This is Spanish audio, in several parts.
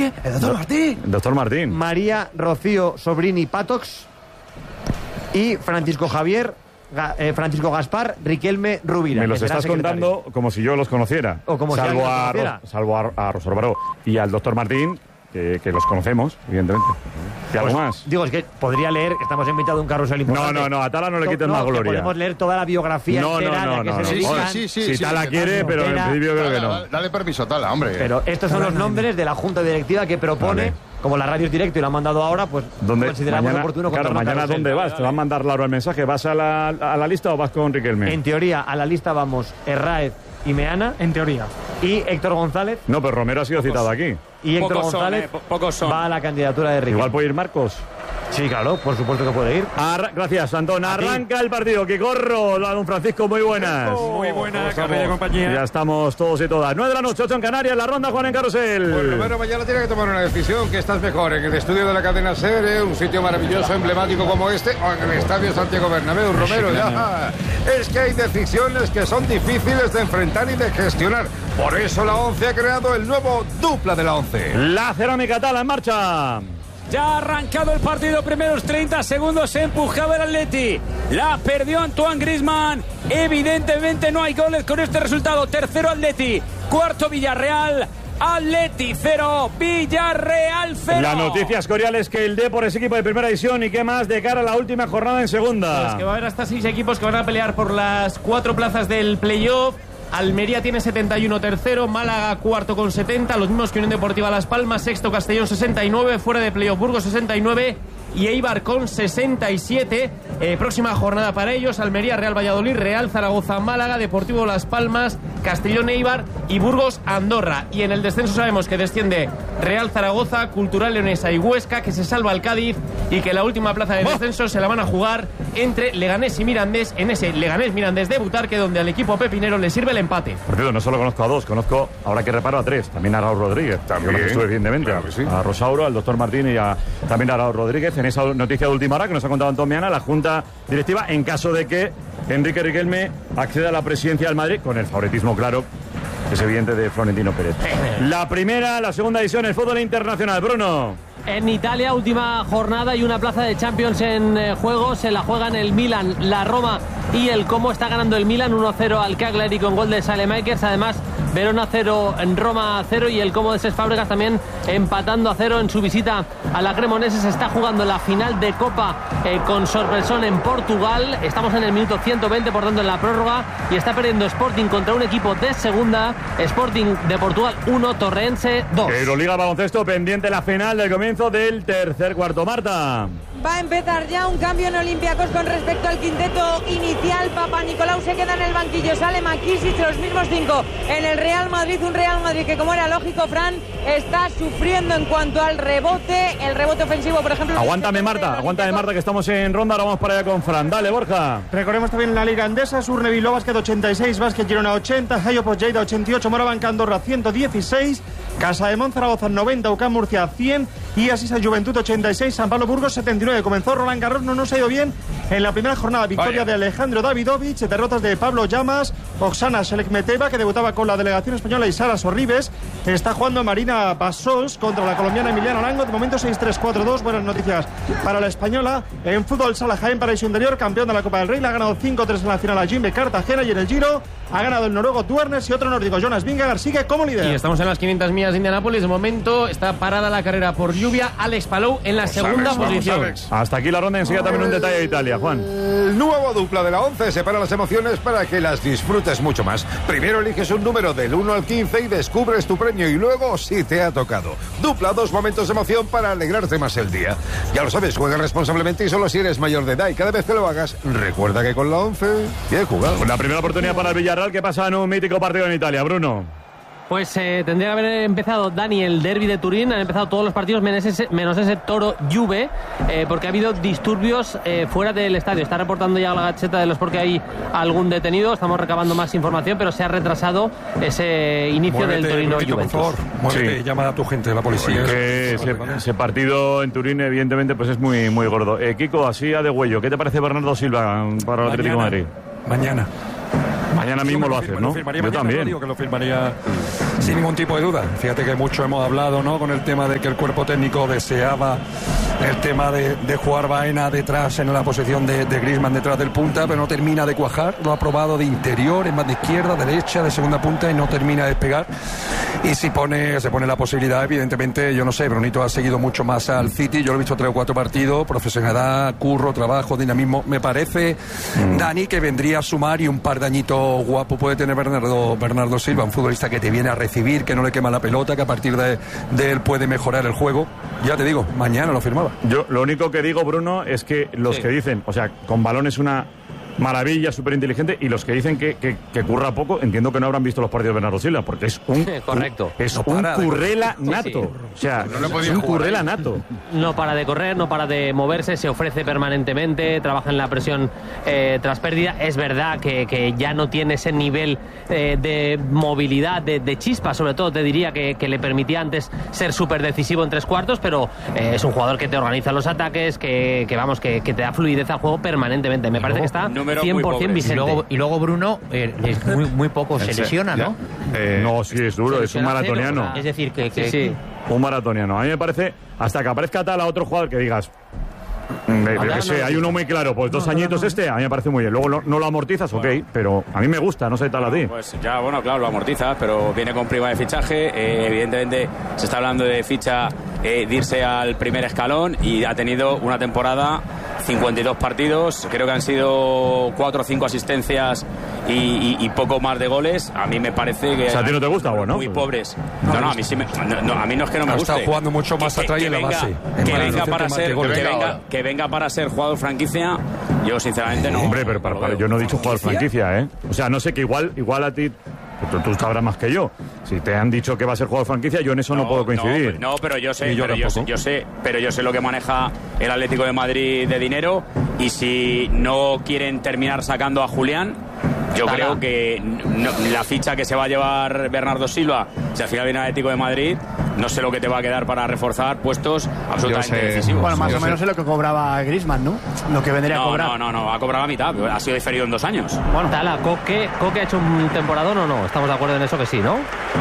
¿Qué? ¿El doctor Martín? El doctor Martín. María Rocío Sobrini Patox y Francisco Gaspar Riquelme Rubira. Me los estás contando como si yo los conociera. O como salvo si alguien los conociera. Salvo a Rosor Baró y al doctor Martín, que los conocemos, evidentemente. ¿Y algo más? Digo, es que podría leer, estamos en mitad de un carrusel importante. No, a Tala no le quites más gloria. Podemos leer toda la biografía entera que se dedican. Sí. Si Tala quiere, pero en principio creo que no. Dale permiso a Tala, hombre. Pero estos son los nombres de la Junta Directiva que propone, vale. Como la radio es directo y lo han mandado ahora, pues consideramos mañana, oportuno claro, mañana ¿dónde vas? ¿Te va a mandar Laura el mensaje? ¿Vas a la lista o vas con Riquelme? En teoría, a la lista vamos Herráez y Meana. En teoría. Y Héctor González. No, pero Romero ha sido citado aquí. Y Héctor González va a la candidatura de Riquelme. Igual puede ir Marcos. Sí, claro, por supuesto que puede ir. Gracias, Antón. Arranca el partido. Que corro, don Francisco, muy buenas. Muy buenas, Carrera compañía. Ya estamos todos y todas. 9 de la noche, 8 en Canarias, la ronda Juan en Carrusel. Pues Romero mañana tiene que tomar una decisión, que estás mejor en el estudio de la cadena SER, un sitio maravilloso, emblemático como este, o en el estadio Santiago Bernabéu. Romero, ya. Es que hay decisiones que son difíciles de enfrentar y de gestionar. Por eso la ONCE ha creado el nuevo dupla de la ONCE. La Cerámica Tala en marcha. Ya ha arrancado el partido, primeros 30 segundos se empujaba el Atleti. La perdió Antoine Griezmann. Evidentemente no hay goles con este resultado. Tercero Atleti, cuarto Villarreal. Atleti 0, Villarreal 0. La noticia escorial es que el Depor es equipo de primera división y qué más de cara a la última jornada en segunda. Pues que va a haber hasta 6 equipos que van a pelear por las 4 plazas del playoff. Almería tiene 71 tercero, Málaga cuarto con 70, los mismos que Unión Deportiva Las Palmas, sexto Castellón 69, fuera de playoff Burgos 69 y Eibar con 67. Próxima jornada para ellos: Almería, Real Valladolid, Real Zaragoza, Málaga, Deportivo Las Palmas, Castellón, Eibar y Burgos, Andorra. Y en el descenso sabemos que desciende Real Zaragoza, Cultural Leonesa y Huesca, que se salva el Cádiz y que la última plaza de descenso se la van a jugar entre Leganés y Mirandés, en ese Leganés-Mirandés de Butarque, donde al equipo pepinero le sirve el empate. Por cierto, no solo conozco a 2, conozco, ahora que reparo, a 3. También a Raúl Rodríguez. También. Yo los estuve, evidentemente. Claro que sí. A Rosauro, al doctor Martín y también a Raúl Rodríguez. En esa noticia de última hora que nos ha contado Antón Meana, la Junta Directiva, en caso de que Enrique Riquelme acceda a la presidencia del Madrid, con el favoritismo claro, es evidente, de Florentino Pérez. La primera, la segunda división, el fútbol internacional. Bruno. En Italia, última jornada y una plaza de Champions en juego. Se la juegan el Milan, la Roma y el Como. Está ganando el Milan 1-0 al Cagliari con gol de Saelemaekers. Además, Verona 0, en Roma 0 y el Como de Cesc Fábregas también empatando a 0 en su visita a la Cremonese. Se está jugando la final de Copa con sorpresón en Portugal. Estamos en el minuto 120, por tanto en la prórroga, y está perdiendo Sporting contra un equipo de segunda. Sporting de Portugal 1, Torrense 2. Euroliga baloncesto, pendiente la final del comienzo del tercer cuarto. Marta. Va a empezar ya un cambio en Olympiacos con respecto al quinteto inicial. Papanikolaou se queda en el banquillo, sale Makisic, los mismos 5 en el Real Madrid. Un Real Madrid que, como era lógico, Fran, está sufriendo en cuanto al rebote. El rebote ofensivo, por ejemplo. Aguántame, Marta, que estamos en ronda. Ahora vamos para allá con Fran. Dale, Borja. Recordemos también la Liga Andesa: Surne Bilbao Basket 86, Basket Girona 80, Hayopos Lleida 88, Morabanc Andorra 116, Casa de Monzaragoza 90, UCAM Murcia 100 y Asisa Juventud 86, San Pablo Burgos 79. Comenzó Roland Garros, no nos ha ido bien en la primera jornada. Victoria de Alejandro Davidovich, derrotas de Pablo Llamas, Oksana Selekmeteva, que debutaba con la delegación española, y Sara Sorribes. Está jugando Marina Bassos contra la colombiana Emiliana Arango. De momento 6-3, 4-2. Buenas noticias para la española. En fútbol, Sala Jaén, Paraíso Interior, campeón de la Copa del Rey. Le ha ganado 5-3 en la final a Jimbe Cartagena, y en el Giro ha ganado el noruego Duernes y otro nórdico, Jonas Vingegaard, sigue como líder. Y estamos en las 500 millas de Indianápolis. De momento está parada la carrera por lluvia. Alex Palou en la segunda posición. Hasta aquí la ronda. Enseguida también un detalle de Italia, Juan. El nuevo dupla de la ONCE separa las emociones para que las disfrutes mucho más. Primero eliges un número del 1 al 15 y descubres tu premio, y luego, si te ha tocado, dupla 2 momentos de emoción para alegrarte más el día. Ya lo sabes, juega responsablemente y solo si eres mayor de edad, y cada vez que lo hagas, recuerda que con la ONCE bien jugado. La primera oportunidad para el Villarreal, que pasa en un mítico partido en Italia. Bruno. Pues tendría que haber empezado, Dani, el derbi de Turín. Han empezado todos los partidos menos ese Toro-Juve, porque ha habido disturbios fuera del estadio. Está reportando ya la Gaceta de los porque hay algún detenido. Estamos recabando más información, pero se ha retrasado ese inicio del Torino-Juventus. Por favor, muévete, llama a tu gente, la policía. Ese partido en Turín, evidentemente, pues es muy, muy gordo. Kiko, así a de huello, ¿qué te parece Bernardo Silva para el Atlético de Madrid? Mañana. Mañana mismo lo haces, ¿no? Yo Yo también. Digo que lo firmaría sin ningún tipo de duda. Fíjate que mucho hemos hablado, ¿no? Con el tema de que el cuerpo técnico deseaba el tema de jugar Baena detrás en la posición de Griezmann detrás del punta, pero no termina de cuajar. Lo ha probado de interior, en más de izquierda, derecha, de segunda punta y no termina de despegar. Y si se pone la posibilidad, evidentemente, yo no sé, Brunito ha seguido mucho más al City. Yo lo he visto 3 o 4 partidos, profesionalidad, curro, trabajo, dinamismo. Me parece, Dani, que vendría a sumar y un par de añitos guapo puede tener Bernardo Silva, un futbolista que te viene a recibir, que no le quema la pelota, que a partir de él puede mejorar el juego. Ya te digo, mañana lo firmaba. Yo lo único que digo, Bruno, es que los que dicen, o sea, con balón es una maravilla, súper inteligente, y los que dicen que curra poco, entiendo que no habrán visto los partidos de Bernardo Silva, porque es un correcto. Es un currela nato. Sí. O sea, es un currela nato. No para de correr, no para de moverse, se ofrece permanentemente, trabaja en la presión tras pérdida. Es verdad que ya no tiene ese nivel de movilidad, de chispa, sobre todo, te diría que le permitía antes ser súper decisivo en 3/4, pero es un jugador que te organiza los ataques, que te da fluidez al juego permanentemente. Me parece que está 100% vigente. Y luego Bruno, muy poco se lesiona, ¿no? No, sí, es duro, es un maratoniano. Es decir, que sí. Un maratoniano. A mí me parece, hasta que aparezca tal a otro jugador que digas, que sé, hay uno muy claro, pues 2 añitos a mí me parece muy bien. Luego no lo amortizas, ok, pero a mí me gusta, no sé tal a ti. Pues ya, bueno, claro, lo amortizas, pero viene con prima de fichaje. Evidentemente se está hablando de ficha, de irse al primer escalón, y ha tenido una temporada, 52 partidos, creo que han sido 4 o 5 asistencias y poco más de goles. A mí me parece que... O sea, ¿a ti no te gusta, bueno? Muy pobres. No, a mí sí a mí no es que no me guste. Está jugando mucho más atrás y en la base. Que venga para ser jugador franquicia, yo sinceramente no. Hombre, pero yo no he dicho jugador franquicia, ¿eh? O sea, no sé, que igual a ti... Tú sabrás más que yo. Si te han dicho que va a ser jugador franquicia, yo en eso no puedo coincidir. No, pero yo sé, yo sé lo que maneja el Atlético de Madrid de dinero, y si no quieren terminar sacando a Julián, yo creo que la ficha que se va a llevar Bernardo Silva, si al final viene el Atlético de Madrid, no sé lo que te va a quedar para reforzar puestos absolutamente decisivos. Bueno, más o menos es lo que cobraba Griezmann, ¿no? Lo que vendría a cobrar. No, ha cobrado la mitad, ha sido diferido en 2 años. Bueno, Tala, ¿Coque ha hecho un temporadón o no? Estamos de acuerdo en eso que sí, ¿no?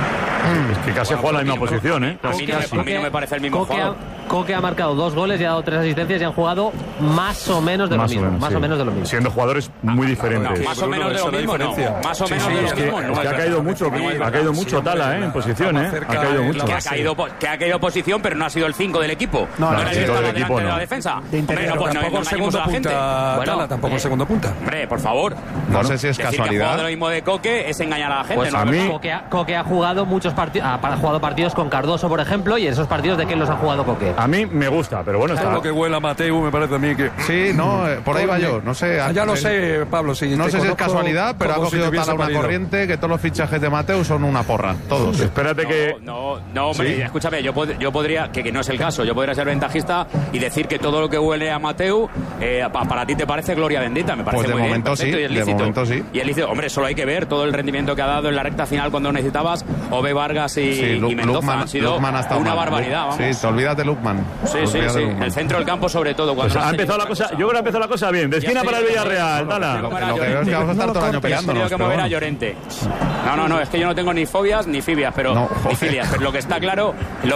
Es que casi juega en la misma posición, ¿eh? A mí no me parece el mismo jugador. Coque ha marcado 2 goles y ha dado 3 asistencias y han jugado más o menos de lo mismo. Siendo jugadores muy diferentes. Más o menos de lo mismo, no. Más o menos de lo mismo. Es que ha caído mucho Tala, en posición, ¿eh? Ha caído mucho. Que ha caído posición, pero no ha sido el 5 del equipo. No era el equipo de la defensa. Tampoco el segundo punta, Tala, tampoco el segundo punta. Hombre, por favor. No sé si es casualidad. Lo mismo de Coque es engañar a la gente. Pues a mí Coque ha jugado muchos partidos, ha jugado partidos con Cardoso, por ejemplo, y en esos partidos, ¿de quién los ha jugado Coque? A mí me gusta, pero bueno, está. Lo que huele a Mateu, me parece a mí que... Sí, no, por ahí va yo, no sé. Ya lo sé, Pablo, no sé si es casualidad, pero ha cogido tal una corriente que todos los fichajes de Mateu son una porra, todos. Espérate que... No, hombre, escúchame, yo podría, que no es el caso, yo podría ser ventajista y decir que todo lo que huele a Mateu, para ti te parece gloria bendita, me parece pues de muy momento bien, perfecto, sí, de momento sí. Y él dice, hombre, solo hay que ver todo el rendimiento que ha dado en la recta final cuando necesitabas Ove Vargas y Mendoza. Ha sido una barbaridad, vamos. Sí, te olvidas de Lukman. Sí. El centro del campo, sobre todo. Cuando ha empezado la cosa, yo creo que ha empezado la cosa bien. De esquina para el Villarreal, Tala. Lo que veo es que vamos a estar todo el año peleándonos. Que mover a Llorente. No, es que yo no tengo ni fobias ni fibias, ni filias. Pero lo que está claro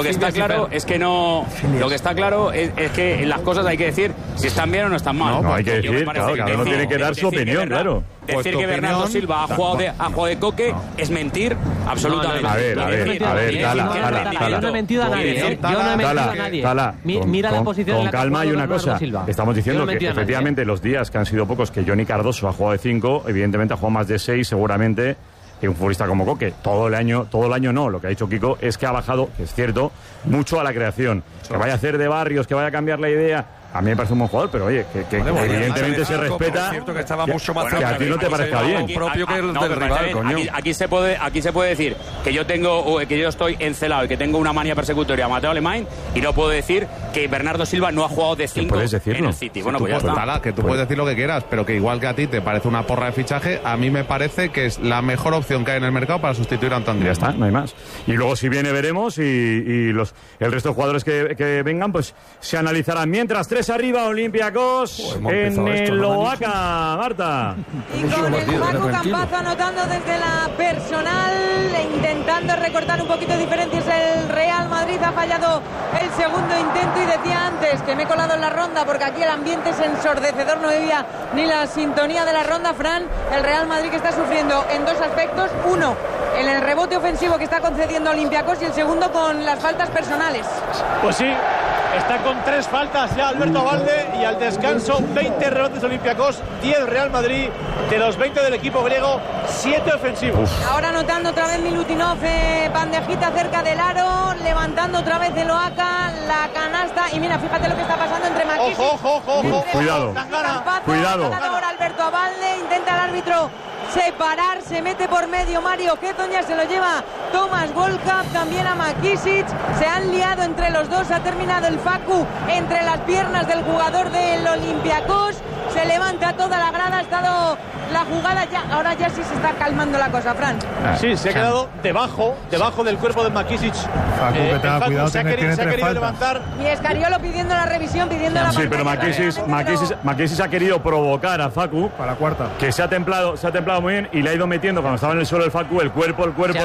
es que no. Lo que está claro es que las cosas hay que decir si están bien o no están mal. No, hay que decir, claro, cada uno tiene que dar su opinión, claro. Decir que Bernardo Silva ha jugado de Coque es mentir absolutamente. A ver, Tala. Yo no he mentido a nadie. Mira la posición en la que con calma hay una cosa. Estamos diciendo que efectivamente los días que han sido pocos, que Johnny Cardoso ha jugado de 5, evidentemente ha jugado más de 6 seguramente que un futbolista como Coque. Todo el año no. Lo que ha dicho Kiko es que ha bajado, que es cierto, mucho a la creación. Que vaya a hacer de Barrios, que vaya a cambiar la idea. A mí me parece un buen jugador, pero oye, que evidentemente se respeta. Es cierto que estaba mucho más que a ti no te parezca bien. Propio que el del rival, coño. Aquí se puede decir que yo estoy encelado y que tengo una manía persecutoria a Mateo Alemán, y no puedo decir que Bernardo Silva no ha jugado de 5 en el City. Bueno, pues ya está. Que tú puedes decir lo que quieras, pero que igual que a ti te parece una porra de fichaje, a mí me parece que es la mejor opción que hay en el mercado para sustituir a Antoine Griezmann. Ya está, no hay más. Y luego si viene veremos y el resto de jugadores que vengan pues se analizarán. Mientras 3 arriba, Olympiacos en el Oaca, Marta. Y con el Paco Campazo anotando desde la personal, intentando recortar un poquito de diferencias. El Real Madrid ha fallado el segundo intento y decía antes que me he colado en la ronda porque aquí el ambiente es ensordecedor, no había ni la sintonía de la ronda, Fran. El Real Madrid que está sufriendo en 2 aspectos: uno, en el rebote ofensivo que está concediendo Olympiacos, y el segundo con las faltas personales. Pues sí, está con 3 faltas ya Alberto Abalde, y al descanso 20 rebotes Olympiacos, 10 Real Madrid. De los 20 del equipo griego, 7 ofensivos. Ahora anotando otra vez Milutinov, bandejita cerca del aro, levantando otra vez el Oaca, la canasta, y mira, fíjate lo que está pasando entre Makisic. Ojo. Cuidado. Cuidado. Ahora Alberto Abalde, intenta el árbitro separar, se mete por medio Mario Keton, ya se lo lleva Thomas Volkov, también a Makisic, se han liado entre los dos, ha terminado el Facu entre las piernas del jugador del Olympiacos, se levanta toda la grada, ha estado la jugada ya, ahora ya sí se está calmando la cosa, Fran. Sí, se ha quedado debajo del cuerpo de Makisic. Facu, se ha querido levantar. Y Escariolo pidiendo la revisión, pidiendo la Sí, pero Makisic ha querido provocar a Facu para la cuarta, que se ha templado muy bien y le ha ido metiendo cuando estaba en el suelo el Facu el cuerpo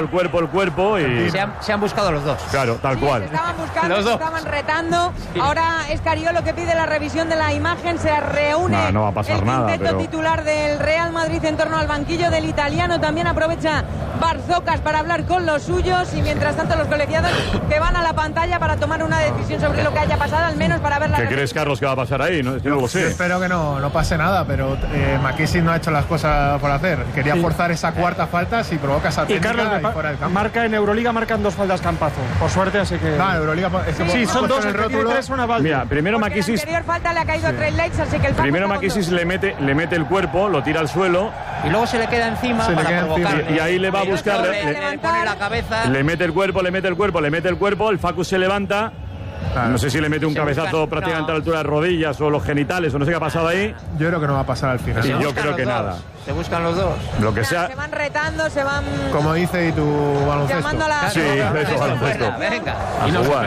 y se han buscado los dos. Claro, tal cual. Se estaban buscando, se estaban retando. Ahora Escariolo que pide la revisión de la imagen, se reúne no va a pasar el nada, quinteto titular del Real Madrid en torno al banquillo del italiano. También aprovecha Barzocas para hablar con los suyos, y mientras tanto los colegiados que van a la pantalla para tomar una decisión sobre lo que haya pasado, al menos para ver la... ¿Qué crees, Carlos, que va a pasar ahí? No lo sé. Yo espero que no pase nada, pero Makisic no ha hecho las cosas por hacer. Quería forzar esa cuarta falta, si provoca esa técnica, y Carlos, fuera del campo. marca en Euroliga, marcan 2 faltas Campazo, por suerte, así que... No, Euroliga... Sí, son 2, el rótulo. 3 son a Valde. Mira, primero Makisic... La anterior falta le ha caído a Trey Lakes, así que el primero Makisic le mete el cuerpo, lo tira al suelo y luego se le queda encima para provocar. Y ahí le va a buscar, le pone la cabeza. Le mete el cuerpo, el Facu se levanta. No sé si le mete un cabezazo prácticamente a la altura de rodillas o los genitales o no sé qué ha pasado ahí. Yo creo que no va a pasar al final. Y yo creo que nada. Se buscan los dos. Lo que sea. Se van retando, se van... Como dice, y tu baloncesto. Llamando a la... Sí, eso, baloncesto. Venga. A jugar.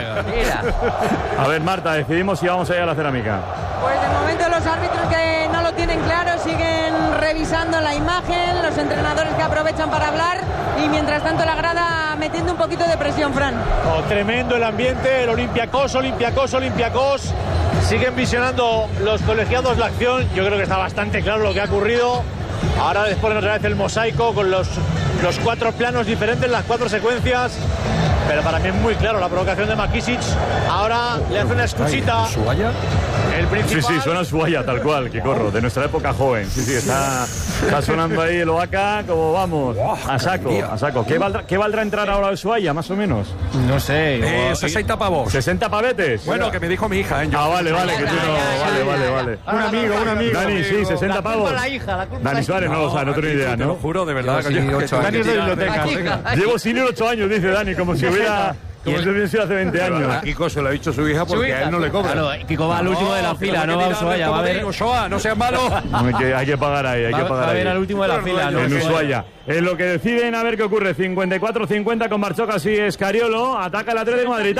A ver, Marta, decidimos si vamos a ir a la cerámica. Pues de momento los árbitros que no lo tienen claro siguen revisando la imagen, los entrenadores que aprovechan para hablar, y mientras tanto la grada metiendo un poquito de presión, Fran. Tremendo el ambiente, el Olympiacos. Siguen visionando los colegiados la acción. Yo creo que está bastante claro lo que ha ocurrido. Ahora les ponen otra vez el mosaico con los 4 planos diferentes, las 4 secuencias. Pero para mí es muy claro la provocación de Makisic. Ahora le hace una escuchita. ¿Suaya? El principal. Sí, suena Suaya, tal cual, que corro, de nuestra época joven. Sí, está sonando ahí el Oaca, como vamos, a saco. ¿Qué valdrá entrar ahora el Suaya, más o menos? No sé. 60 pavos. 60 pavetes. Bueno, que me dijo mi hija, ¿eh? Vale, que tú no... Vale. Un amigo. Dani, sí, 60 pavos. La culpa Dani Suárez, no tengo ni idea, Te ¿no? lo juro, de verdad. Dani es de biblioteca. Llevo sin 8 años, dice Dani, como si hubiera... Como si hubiera sido hace 20 años. A Kiko se lo ha dicho su hija porque a él no le cobra. Claro, Kiko va al último de la fila, no va a Ushuaia. Va a ver. Ushuaia, no seas malo. Hay que pagar ahí, Va a ver al último de la fila, ¿no? En Ushuaia. En lo que deciden, a ver qué ocurre. 54-50 con Barchocas y Escariolo. Ataca el Atlético de Madrid.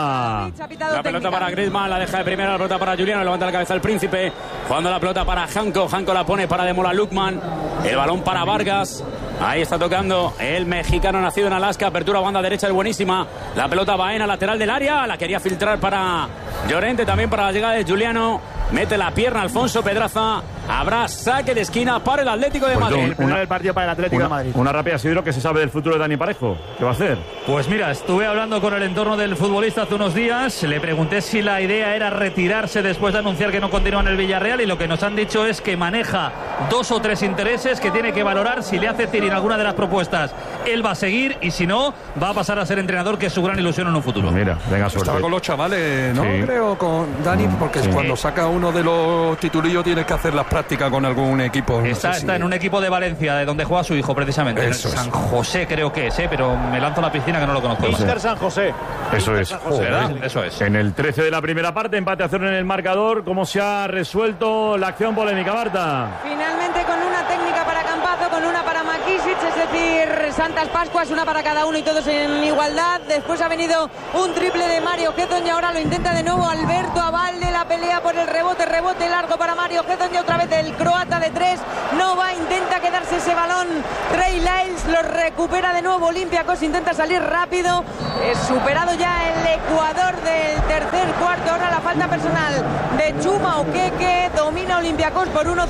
La pelota para Griezmann, la deja de primera, la pelota para Juliano, levanta la cabeza el Príncipe. Jugando la pelota para Janko la pone para Demola Lukman. El balón para Vargas. Ahí está tocando el mexicano nacido en Alaska. Apertura banda derecha es buenísima. La pelota Baena, lateral del área. La quería filtrar para Llorente, también para la llegada de Juliano. Mete la pierna Alfonso Pedraza. Habrá saque de esquina para el Atlético de Madrid. El primer partido para el Atlético de Madrid. Una rápida, Sidro, que se sabe del futuro de Dani Parejo. ¿Qué va a hacer? Pues mira, estuve hablando con el entorno del futbolista hace unos días. Le pregunté si la idea era retirarse después de anunciar que no continúa en el Villarreal, y lo que nos han dicho es que maneja 2 o 3 intereses que tiene que valorar. Si le hace tirar alguna de las propuestas, él va a seguir, y si no, va a pasar a ser entrenador, que es su gran ilusión en un futuro. Mira, venga, suerte. Estaba con los chavales, ¿no? Sí. Creo, con Dani, porque cuando saca uno de los titulillos tienes que hacer las práctica con algún equipo. Está en un equipo de Valencia, de donde juega su hijo, precisamente. Eso San José creo que es, pero me lanzo a la piscina que no lo conozco. Inter San José. Eso es. ¿Verdad? Eso es. En el 13 de la primera parte, empate a 0 en el marcador. ¿Cómo se ha resuelto la acción polémica, Marta? Finalmente con una técnica para Campazo, con una para Makisic, es decir, Santas Pascuas, una para cada uno y todos en igualdad. Después ha venido un triple de Mario Gedon y ahora lo intenta de nuevo Alberto Abalde. La pelea por el rebote largo para Mario Gedon y otra vez el croata de 3. No va, intenta quedarse ese balón. Trey Lyles lo recupera de nuevo. Olympiacos intenta salir rápido. Superado ya el Ecuador del tercer cuarto. Ahora la falta personal de Chuma Okeke. Domina Olympiacos por 1,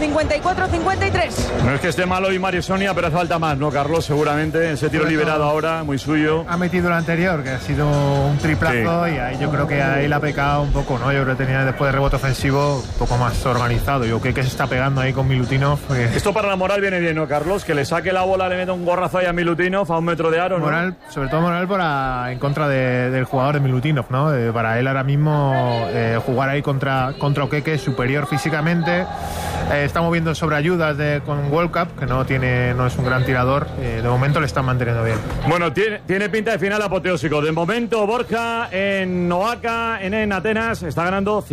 54-53. No es que esté mal hoy Mario Sonia, pero hace falta más, ¿no, Carlos? Seguramente ese tiro liberado ahora, muy suyo. Ha metido el anterior, que ha sido un triplazo, y ahí yo creo que ahí la ha pecado un poco, ¿no? Yo creo que tenía después de rebote ofensivo un poco más organizado. Yo creo que se está pegando ahí con Milutinov. Esto para la moral viene bien, ¿no, Carlos? Que le saque la bola, le meta un gorrazo ahí a Milutinov a 1 metro de aro, ¿no? Moral, sobre todo moral en contra del jugador de Milutinov, ¿no? Para él ahora mismo jugar ahí contra Okeke superior físicamente. Estamos viendo sobre ayudas con World Cup, que no es un gran tirador. De momento le están manteniendo bien. Bueno, tiene pinta de final apoteósico. De momento, Borja en Oaxaca, en Atenas, está ganando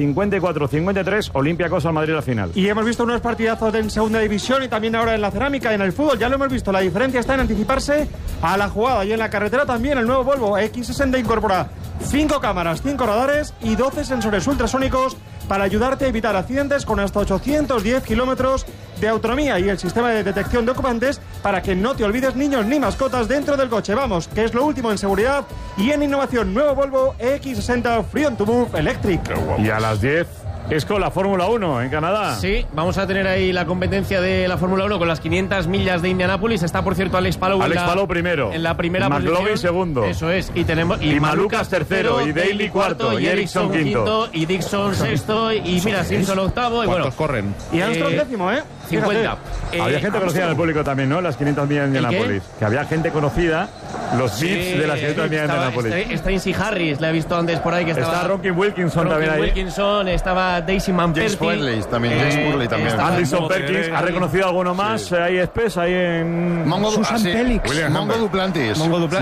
54-53, Olympiacos al Madrid a la final. Y hemos visto unos partidazos en segunda división y también ahora en la cerámica y en el fútbol. Ya lo hemos visto, la diferencia está en anticiparse a la jugada. Y en la carretera también el nuevo Volvo X60 incorpora 5 cámaras, 5 radares y 12 sensores ultrasónicos para ayudarte a evitar accidentes con hasta 810 kilómetros de autonomía y el sistema de detección de ocupantes para que no te olvides niños ni mascotas dentro del coche. Vamos, que es lo último en seguridad y en innovación. Nuevo Volvo X60 Free on to Move Electric. Y a las 10 es con la Fórmula 1 en Canadá. Sí, vamos a tener ahí la competencia de la Fórmula 1 con las 500 millas de Indianápolis. Está, por cierto, Alex Palou primero. En la primera McLovin posición. segundo. Eso es. Y Malucas tercero. Y Daly cuarto. Y Ericsson quinto. Y Dixon sexto. Y mira, Simpson octavo. Y bueno, corren. Y Armstrong décimo, 50. Había gente conocida en el público también, ¿no? Las 500 millas de Indianápolis. Que había gente conocida, los VIPs de las 500 millas de Indianápolis. Está Incy Harris, la he visto antes por ahí. Que está Ronkin Wilkinson también ahí. Estaba Daisy Manperti. James Purley también. Anderson Perkins. ¿Ha reconocido alguno más? Sí. Ahí Spes, ahí en... Susan Pelix. Mongo Duplantis.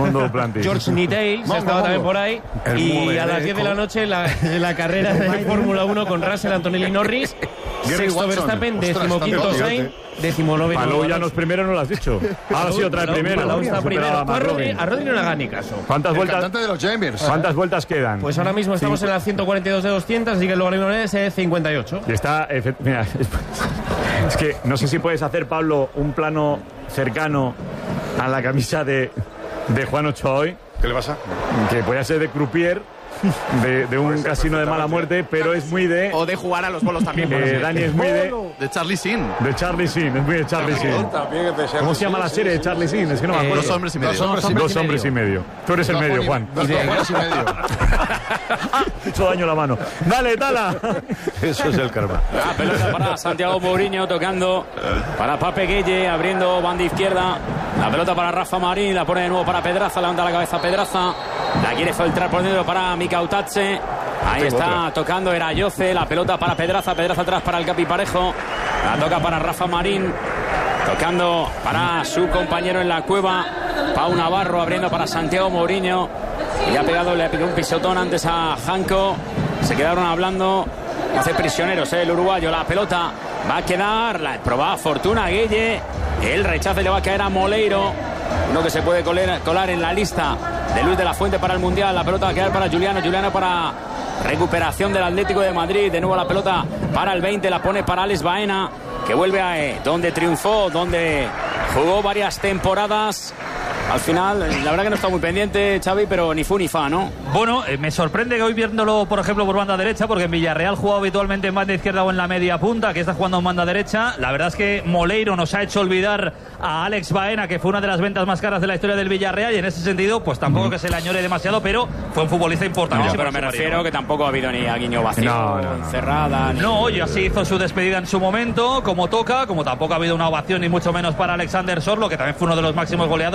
George Nittale estaba también por ahí. Y a las 10 de la noche la carrera de Fórmula 1 con Russell, Antonelli Norris. Sexto Verstappen, 15º Sainz, 19º. Palou ya no es primero, no lo has dicho. Ahora sí, otra vez primero. Palou está primero. A Rodri no le haga ni caso. ¿Cuántas vueltas? De los Jammers. ¿Cuántas vueltas quedan? Pues ahora mismo estamos en las 142 de 200, así que luego la es 58. Y está... Mira, es que no sé si puedes hacer, Pablo, un plano cercano a la camisa de Juan Ochoa hoy. ¿Qué le pasa? Que puede ser de croupier de un casino de mala muerte, pero es muy de... O de jugar a los bolos también. Dani es muy de Charlie Sheen. De Charlie Sheen, es muy de Charlie Sheen. ¿Cómo se llama la serie de Charlie Sheen? Es que no me acuerdo. 2 hombres y medio. 2 hombres y medio. Tú eres el medio, Juan. 2 hombres y medio. He hecho daño la mano. Dale, Tala. Eso es el karma. La pelota para Santiago Mourinho tocando para Pape Gueye, abriendo banda izquierda. La pelota para Rafa Marín, la pone de nuevo para Pedraza, levanta la cabeza Pedraza. La quiere filtrar por dentro para Mikautadze. Ahí está tocando Erayoce, la pelota para Pedraza atrás para el Capi Parejo. La toca para Rafa Marín, tocando para su compañero en la cueva, Pau Navarro, abriendo para Santiago Mourinho. Y le pegó un pisotón antes a Janko. Se quedaron hablando. Hace prisioneros el uruguayo. La pelota va a quedar, la probaba Fortuna Gueye. El rechace le va a caer a Moleiro, uno que se puede colar en la lista de Luis de la Fuente para el Mundial. La pelota va a quedar para Juliano para recuperación del Atlético de Madrid. De nuevo la pelota para el 20, la pone para Alex Baena, que vuelve a donde triunfó, donde jugó varias temporadas. Al final, la verdad que no está muy pendiente, Xavi, pero ni fu ni fa, ¿no? Bueno, me sorprende que hoy viéndolo, por ejemplo, por banda derecha, porque en Villarreal jugaba habitualmente en banda izquierda o en la media punta, que está jugando en banda derecha. La verdad es que Moleiro nos ha hecho olvidar a Alex Baena, que fue una de las ventas más caras de la historia del Villarreal, y en ese sentido, pues tampoco que se le añore demasiado, pero fue un futbolista importante. No, pero me refiero que tampoco ha habido ni a Guiño vacío, cerrada. No, ya sí hizo su despedida en su momento, como toca, como tampoco ha habido una ovación, ni mucho menos para Alexander Sorlo, que también fue uno de los máximos goleadores, otra gran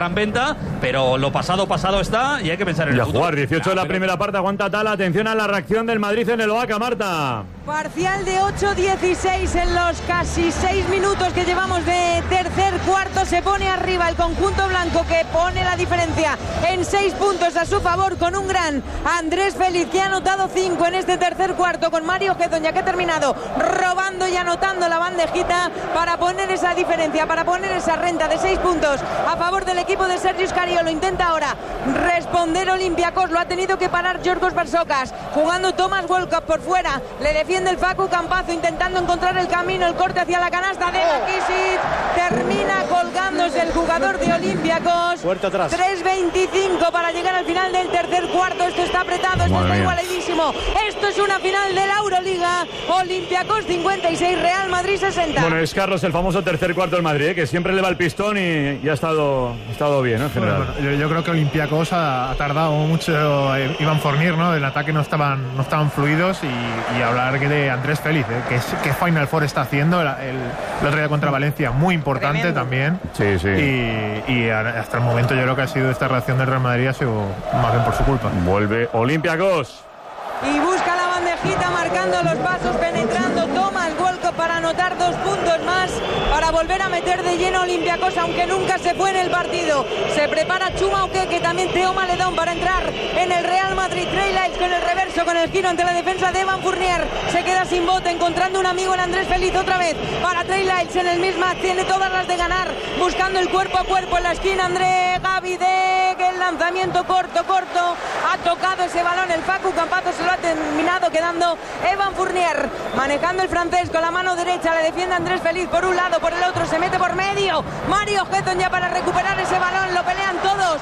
gran venta, pero lo pasado está y hay que pensar en el futuro. Y a jugar, 18 de la primera parte, aguanta Tala. Atención a la reacción del Madrid en el Oaca, Marta. Parcial de 8-16 en los casi 6 minutos que llevamos de tercer cuarto. Se pone arriba el conjunto blanco, que pone la diferencia en 6 puntos a su favor, con un gran Andrés Félix, que ha anotado 5 en este tercer cuarto, con Mario Gezon, ya que ha terminado robando y anotando la bandejita para poner esa diferencia, para poner esa renta de 6 puntos a favor del equipo de Sergio Scariolo. Intenta ahora responder Olympiacos, lo ha tenido que parar Giorgos Barsocas, jugando Thomas Walcott por fuera, le defiende el Facu Campazo, intentando encontrar el camino, el corte hacia la canasta de Makisic, termina colgándose el jugador de Olympiacos. 3:25 para llegar al final del tercer cuarto. Esto está apretado, esto está igualadísimo, esto es una final de la Euroliga. Olympiacos 56, Real Madrid 60. Bueno, es Carlos, el famoso tercer cuarto del Madrid, que siempre le va el pistón y ha estado bien, ¿no? En general. Bueno, yo creo que Olympiacos ha tardado mucho. Iván Fournier, ¿no? Del ataque no estaban fluidos, y hablar de Andrés Félix, que Final Four está haciendo el otro día contra Valencia, muy importante también. Sí. Y hasta el momento yo creo que ha sido esta reacción del Real Madrid, ha sido más bien por su culpa. Vuelve Olympiacos. Y busca la bandejita, marcando los pasos, penetrando Thomas Walcott para anotar 2 puntos más, para volver a meter de lleno Olympiacos, aunque nunca se fue en el partido. Se prepara Chuma Okeke, también Teo Maledón, para entrar en el Real Madrid. Trey Lyles con el reverso, con el giro ante la defensa de Evan Fournier. Se queda sin bote, encontrando un amigo en Andrés Félix otra vez. Para Trey Lyles en el mismo, tiene todas las de ganar, buscando el cuerpo a cuerpo en la esquina. André Gavidec, el lanzamiento corto, ha tocado ese balón el Facu Campazo, se lo ha terminado quedando Evan Fournier, manejando el francés con la mano derecha, le defiende Andrés Félix por un lado, por el otro, se mete por medio Mario Gezon ya para recuperar ese balón, lo pelean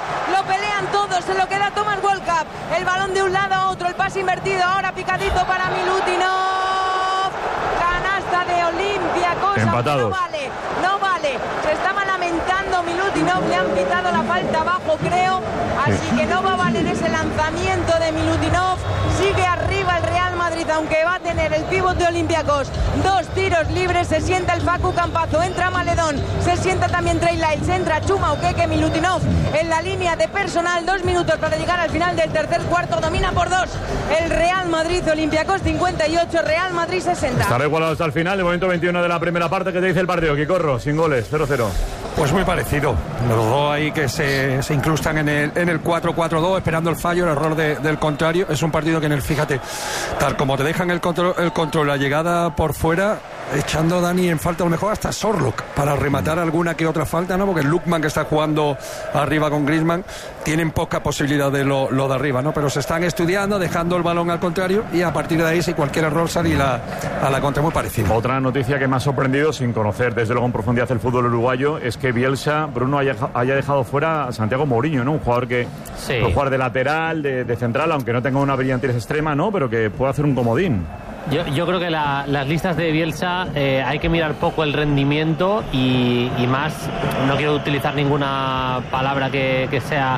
todos, se lo queda Thomas Walcott, el balón de un lado a otro, el pase invertido, ahora picadito para Milutinov, canasta de Olympiacos, empatados. No vale, se estaba lamentando Milutinov, le han pitado la falta abajo, creo, así que no va a valer ese lanzamiento de Milutinov. Sigue arriba el Real Madrid, aunque va a tener el pívot de Olympiacos 2 tiros libres. Se sienta el Facu Campazo, entra Maledón, se sienta también Trey Lyles, entra Chuma Okeke, Milutinov en la línea de personal. 2 minutos para llegar al final del tercer cuarto, domina por 2 el Real Madrid. Olympiacos 58, Real Madrid 60. Estará igualado hasta el final, el momento 21 de la primera parte. ¿Qué te dice el partido, Quicorro? Sin goles, 0-0. Pues muy parecido, los dos ahí que se incrustan en el 4-4-2, esperando el fallo, el error del contrario. Es un partido que fíjate, tal como te dejan el control, la llegada por fuera, echando Dani en falta a lo mejor hasta Sorlock para rematar alguna que otra falta, ¿no? Porque el Lukman, que está jugando arriba con Griezmann, tienen poca posibilidad de lo de arriba, ¿no? Pero se están estudiando, dejando el balón al contrario, y a partir de ahí, si cualquier error salir a la contra, muy parecido. Otra noticia que me ha sorprendido, sin conocer desde luego en profundidad el fútbol uruguayo, es que Bielsa, Bruno, haya dejado fuera a Santiago Mourinho, ¿no? Un jugador que puede jugar de lateral, de central, aunque no tenga una brillantez extrema, ¿no? Pero que puede hacer un comodín. Yo creo que las listas de Bielsa hay que mirar poco el rendimiento y más, no quiero utilizar ninguna palabra que sea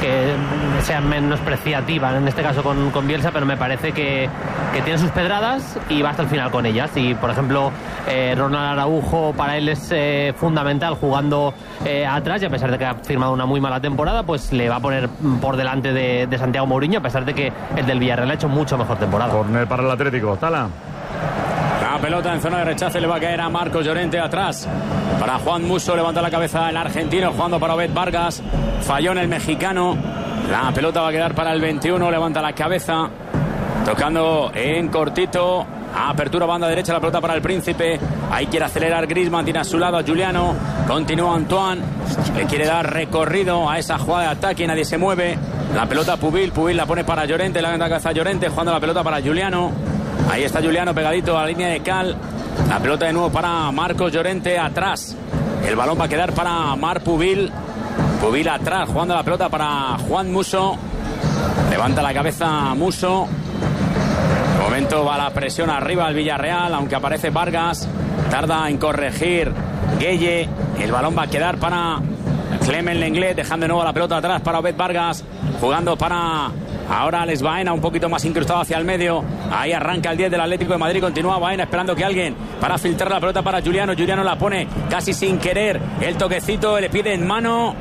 menospreciativa en este caso con Bielsa, pero me parece que tiene sus pedradas y va hasta el final con ellas. Y por ejemplo Ronald Araujo para él es fundamental jugando atrás, y a pesar de que ha firmado una muy mala temporada, pues le va a poner por delante de Santiago Mourinho, a pesar de que el del Villarreal ha hecho mucho mejor temporada. Corner para el Atlético, Tala. La pelota en zona de rechace le va a caer a Marcos Llorente atrás. Para Juan Musso, levanta la cabeza el argentino, jugando para Obed Vargas. Falló en el mexicano. La pelota va a quedar para el 21, levanta la cabeza. Tocando en cortito. Apertura banda derecha, la pelota para el Príncipe. Ahí quiere acelerar Griezmann, tiene a su lado a Juliano. Continúa Antoine. Le quiere dar recorrido a esa jugada de ataque, nadie se mueve. La pelota Pubil la pone para Llorente, la cabeza Llorente, jugando la pelota para Juliano. Ahí está Juliano pegadito a la línea de cal. La pelota de nuevo para Marcos Llorente atrás. El balón va a quedar para Marc Pubil. Pubil atrás, jugando la pelota para Juan Musso. Levanta la cabeza Musso. De momento va la presión arriba al Villarreal, aunque aparece Vargas. Tarda en corregir Gueye. El balón va a quedar para Clement Lenglet, dejando de nuevo la pelota atrás para Obed Vargas. Jugando para ahora Alex Baena, un poquito más incrustado hacia el medio. Ahí arranca el 10 del Atlético de Madrid. Continúa Baena esperando que alguien para filtrar la pelota para Juliano. Juliano la pone casi sin querer. El toquecito le pide en mano.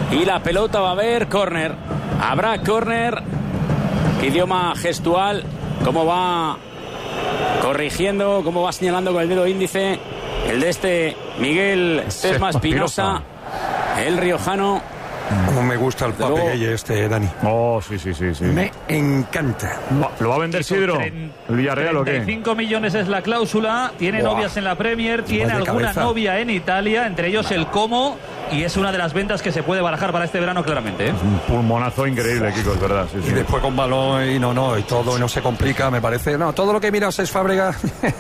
y la pelota va a haber córner. Habrá córner. Idioma gestual, cómo va corrigiendo, cómo va señalando con el dedo índice el de este Miguel Sesma Espinosa, el riojano. Como me gusta el Papegüeye Dani. Oh, sí. Me encanta. ¿Lo va a vender Sidro? ¿El Villarreal o qué? 35 millones es la cláusula. Tiene novias en la Premier, tiene alguna novia en Italia, entre ellos el Como, y es una de las ventas que se puede barajar para este verano claramente. Un pulmonazo increíble, Kiko, es verdad. Sí. Y después con balón y y todo, y no se complica, me parece. No, todo lo que miras es Fábregas.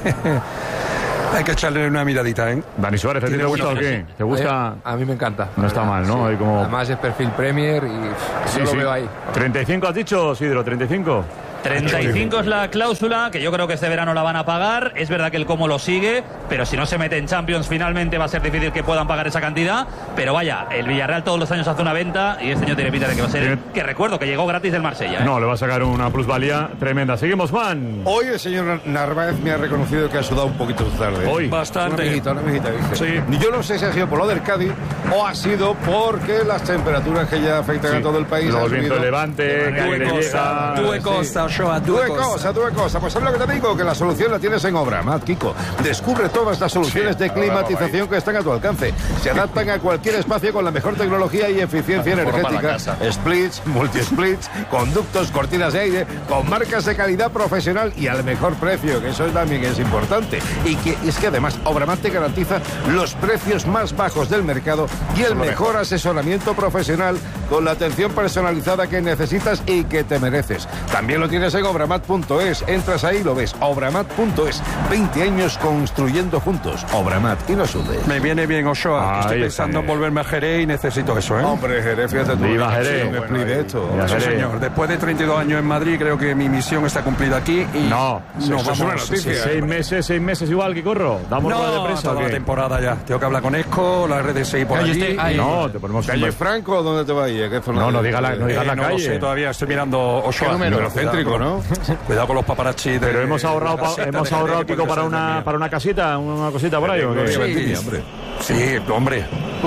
Hay que echarle una miradita, ¿eh? Dani Suárez, ¿a ti te gusta o qué? ¿Te gusta? A mí me encanta. No está mal, ¿no? Sí. Hay como... Además es perfil Premier y yo lo veo ahí. 35 has dicho, Sidro, 35. 35 es la cláusula, que yo creo que este verano la van a pagar. Es verdad que el Como lo sigue, pero si no se mete en Champions finalmente va a ser difícil que puedan pagar esa cantidad. Pero vaya, el Villarreal todos los años hace una venta y este año tiene pinta de que va a ser que recuerdo que llegó gratis del Marsella. No, le va a sacar una plusvalía tremenda. Seguimos, Juan. Hoy el señor Narváez me ha reconocido que ha sudado un poquito tarde. Hoy. Bastante. Una amiguita, dice. Sí. Yo no sé si ha sido por lo del Cádiz o ha sido porque las temperaturas que ya afectan a todo el país. Los vientos de levante, Due cosa. Pues es lo que te digo, que la solución la tienes en Obramat, Kiko. Descubre todas las soluciones de climatización que están a tu alcance. Se adaptan a cualquier espacio con la mejor tecnología y eficiencia energética. Splits, multi-splits, conductos, cortinas de aire, con marcas de calidad profesional y al mejor precio, que eso también es importante. Y que es que además Obramat te garantiza los precios más bajos del mercado y el mejor asesoramiento profesional con la atención personalizada que necesitas y que te mereces. También lo tienes en Obramat.es. Entras ahí y lo ves. Obramat.es. 20 años construyendo juntos. Obramat. Y no sudes. Me viene bien, Ochoa. Que estoy pensando en volverme a Jerez y necesito eso, ¿eh? Hombre, Jerez, fíjate tú. Viva Jerez. Me explique esto. Sí, señor. Después de 32 años en Madrid, creo que mi misión está cumplida aquí. Y no vamos es una noticia. 6 meses igual que corro. Damos rueda de prensa. Toda la temporada ya. Tengo que hablar con Esco, la red de 6 por allí. No, te ponemos ¿Calle Franco o dónde te va a ir? No digas la calle. No lo sé todavía. Estoy mirando Ochoa. Número céntrico, ¿no? Cuidado con los paparazzi. Pero hemos ahorrado, Kiko, para una casita, una cosita por ahí. Sí, hombre.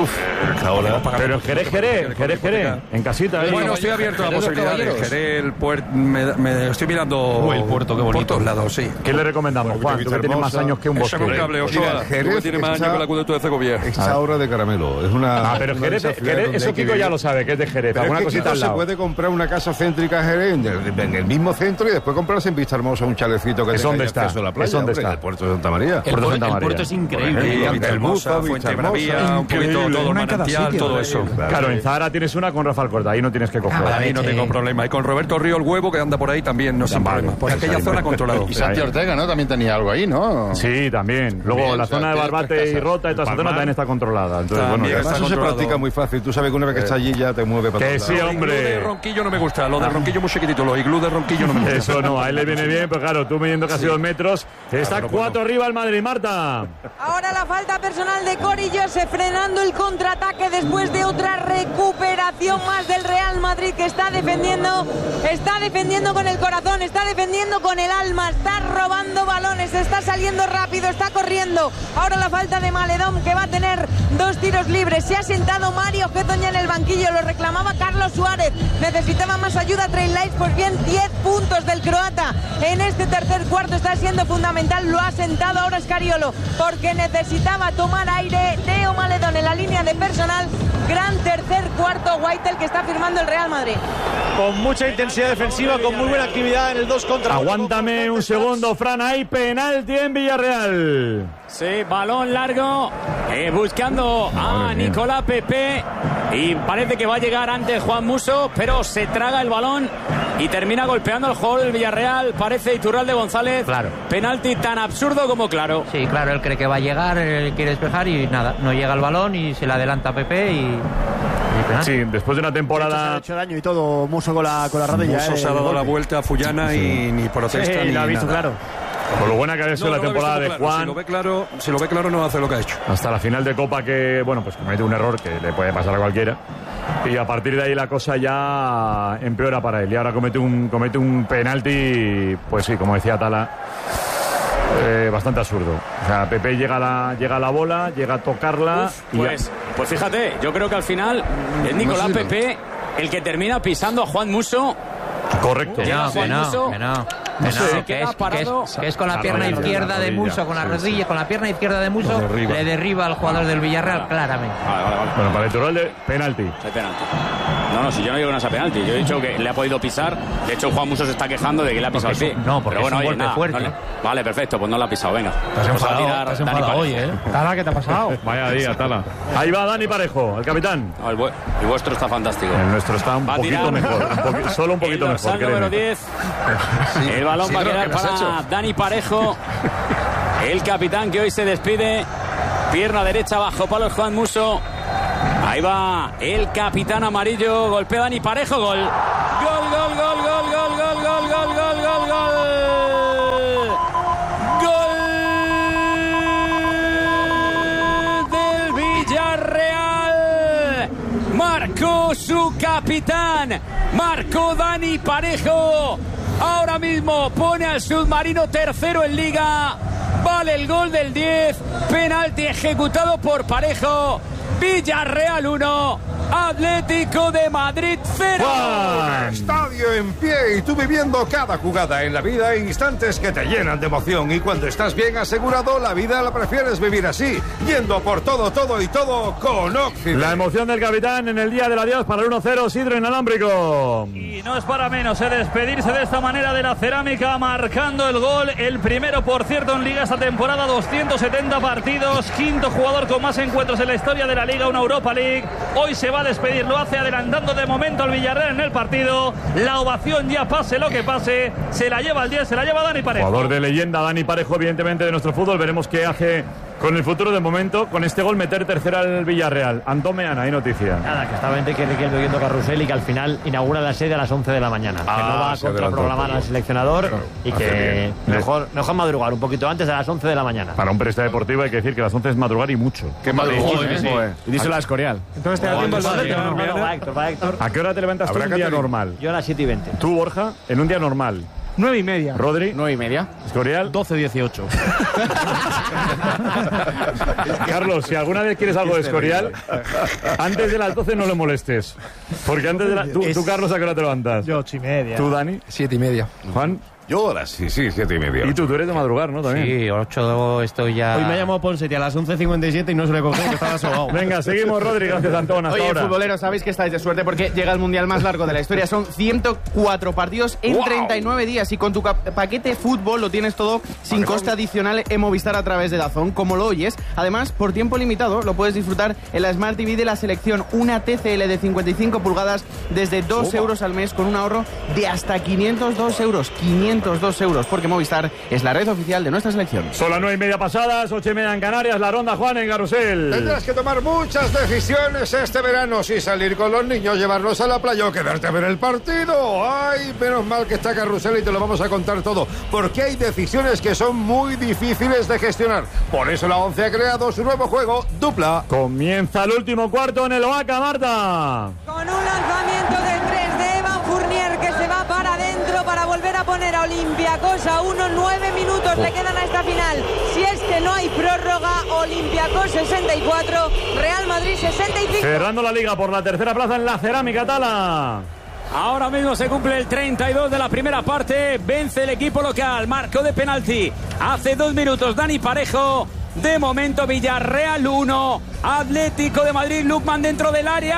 Pero Jerez, en casita. Bueno, estoy abierto a la posibilidad de Jerez, el puerto. Me estoy mirando el puerto, qué bonito. Por todos lados, sí. ¿Qué le recomendamos, Juan? Tú que tienes más años que un bosque. Jerez tiene más años que el acueducto de Segovia. Exaura de caramelo. Es una. Pero Jerez, eso Kiko ya lo sabe, que es de Jerez. Pero alguna cosita al lado. Se puede comprar una casa céntrica en Jerez, en el mismo centro, y después comprarse en Vista Hermosa un chalecito que tenga acceso a la playa. ¿Dónde está? El puerto de Santa María. El puerto es increíble. El Bufa, Fuentebraría, un poquito todo el manantial, todo eso. Claro, en Zahara tienes una con Rafael Corta, ahí no tienes que coger. Ahí no tengo problema. Y con Roberto Río el Huevo, que anda por ahí, también no sin problema. Por aquella zona controlado. Y Santi Ortega, ¿no? También tenía algo ahí, ¿no? Sí, también. Luego la zona de Barbate y Rota y toda esa zona también está controlada. Entonces, bueno, eso se practica muy fácil. Tú sabes que una vez que está allí ya te mueve para que sí, hombre. Lo de Ronquillo no me gusta. Lo de Ronquillo muy chiquitito. Los iglú de Ronquillo no me gusta. Eso no, a él le viene bien, pero claro, tú midiendo casi 2 metros. Está 4 arriba el Madrid, Marta. Ahora la falta personal de Cory Joseph frenando el contraataque después de otra recuperación más del Real Madrid, que está defendiendo con el corazón, está defendiendo con el alma, está robando balones, está saliendo rápido, está corriendo. Ahora la falta de Maledón, que va a tener 2 tiros libres. Se ha sentado Mario Getoña en el banquillo, lo reclamaba Carlos Suárez, necesitaba más ayuda Trey Lights. Pues bien, 10 puntos del croata en este tercer cuarto, está siendo fundamental. Lo ha sentado ahora Scariolo porque necesitaba tomar aire. Teo Maledón en la línea de personal. Gran tercer cuarto, Whitel, que está firmando el Real Madrid. Con mucha intensidad defensiva, con muy buena actividad en el 2 contra 1. Aguántame un segundo, Fran. Hay penalti en Villarreal. Sí, balón largo, buscando a Nicolás Pepe. Y parece que va a llegar antes Juan Musso, pero se traga el balón y termina golpeando el jugador del Villarreal. Parece Iturralde González. Claro. Penalti tan absurdo como claro. Sí, claro, él cree que va a llegar, él quiere despejar y nada, no llega el balón y se le adelanta a Pepe y penal. Sí, después de una temporada. Se ha hecho daño y todo, Musso con la rodilla. Musso se ha dado la vuelta a Fullana y ni protesta ni lo ha visto, nada. claro. Por lo buena que ha sido la temporada de Juan. Si lo ve claro, no hace lo que ha hecho. Hasta la final de Copa que, bueno, pues comete un error que le puede pasar a cualquiera. Y a partir de ahí la cosa ya empeora para él. Y ahora comete un penalti, pues sí, como decía Tala, bastante absurdo. O sea, Pepe llega a la bola, llega a tocarla. Pues Pues fíjate, yo creo que al final es Nicolás Pepe el que termina pisando a Juan Musso. Correcto. Que es con la pierna izquierda de Musso, con la rodilla, con la pierna izquierda de Musso, le derriba al jugador del Villarreal claramente. Vale. Bueno, para el Toral de penalti. Hay penalti. No, si yo no digo que no sea penalti, yo he dicho que le ha podido pisar. De hecho, Juan Musso se está quejando de que le ha pisado el pie. No, porque pero bueno, es un golpe fuerte. No vale, perfecto, pues no le ha pisado, venga. Te has enfadado hoy, ¿eh? Tala, ¿qué te ha pasado? Vaya día, Tala. Ahí va Dani Parejo, el capitán. No, el vuestro está fantástico. El nuestro está un poquito mejor. Solo un poquito mejor. El número 10. El balón va a quedar para Dani Parejo. El capitán que hoy se despide. Pierna derecha bajo palos Juan Musso. Ahí va el capitán amarillo. Golpea Dani Parejo. Gol. Gol. Del Villarreal. Marcó su capitán. Marcó Dani Parejo. Ahora mismo pone al submarino tercero en Liga. Vale el gol del 10. Penalti ejecutado por Parejo. Villarreal 1, Atlético de Madrid 0. Estadio en pie y tú viviendo cada jugada en la vida, instantes que te llenan de emoción. Y cuando estás bien asegurado, la vida la prefieres vivir así, yendo por todo y todo con Occident. La emoción del capitán en el día del adiós para el 1-0, Sidro Inalámbrico. Y no es para menos despedirse de esta manera de la Cerámica, marcando el gol, el primero por cierto en Liga esta temporada, 270 partidos, quinto jugador con más encuentros en la historia de la Liga, una Europa League. Hoy se va a despedir, lo hace adelantando de momento al Villarreal en el partido. La ovación ya pase lo que pase, se la lleva el 10, se la lleva Dani Parejo. Jugador de leyenda, Dani Parejo, evidentemente de nuestro fútbol. Veremos qué hace con el futuro. De momento, con este gol meter tercera al Villarreal. Antón Meana, hay noticia. Nada, que estaba Enrique Riquelme viendo Carrusel y que al final inaugura la sede a las 11 de la mañana. Que no va a contraprogramar al seleccionador y que mejor madrugar un poquito antes, a las 11 de la mañana. Para un periodista deportivo hay que decir que a las 11 es madrugar y mucho. Qué madrugón, Y díselo a Escorial. Entonces te da tiempo el Va Héctor. ¿A qué hora te levantas tú en un día normal? Yo a las 7:20. ¿Tú, Borja, en un día normal? 9:30. ¿Rodri? 9:30. ¿Escorial? 12:18. Carlos, si alguna vez quieres algo de Escorial, antes de las 12 no le molestes. Porque antes de ¿Tú, Carlos, a qué hora te levantas? Yo 8:30. ¿Tú, Dani? 7:30. ¿Juan? Yo ahora sí, 7:30. Y tú eres de madrugar, ¿no? También. Sí, 8 estoy ya. Hoy me ha llamado Ponseti a las 11:57 y no se le cogió, que estaba sobado. Venga, seguimos, Rodri. Gracias, Antón. Hasta Oye, ahora. futboleros, sabéis que estáis de suerte porque llega el mundial más largo de la historia. Son 104 partidos en 39 días. Y con tu paquete fútbol lo tienes todo sin coste adicional en Movistar a través de DAZN, como lo oyes. Además, por tiempo limitado, lo puedes disfrutar en la Smart TV de la selección. Una TCL de 55 pulgadas desde 2 euros al mes con un ahorro de hasta 502 euros. 502 euros. Porque Movistar es la red oficial de nuestra selección. Son las 9:30 pasadas, 8:30 en Canarias, la ronda, Juan, en Carrusel. Tendrás que tomar muchas decisiones este verano, si salir con los niños, llevarlos a la playa o quedarte a ver el partido. Ay, menos mal que está Carrusel y te lo vamos a contar todo, porque hay decisiones que son muy difíciles de gestionar. Por eso la 11 ha creado su nuevo juego, Dupla. Comienza el último cuarto en el Oaca, Marta. Con un lanzamiento de 3 de Evan Fournier que se va para adentro para volver a poner a Olympiacos a 9 minutos le quedan a esta final. Si es que no hay prórroga, Olympiacos 64, Real Madrid 65. Cerrando la liga por la tercera plaza en la Cerámica, Tala. Ahora mismo se cumple el 32 de la primera parte. Vence el equipo local. Marcó de penalti hace 2 minutos Dani Parejo. De momento Villarreal 1, Atlético de Madrid. Lukman dentro del área.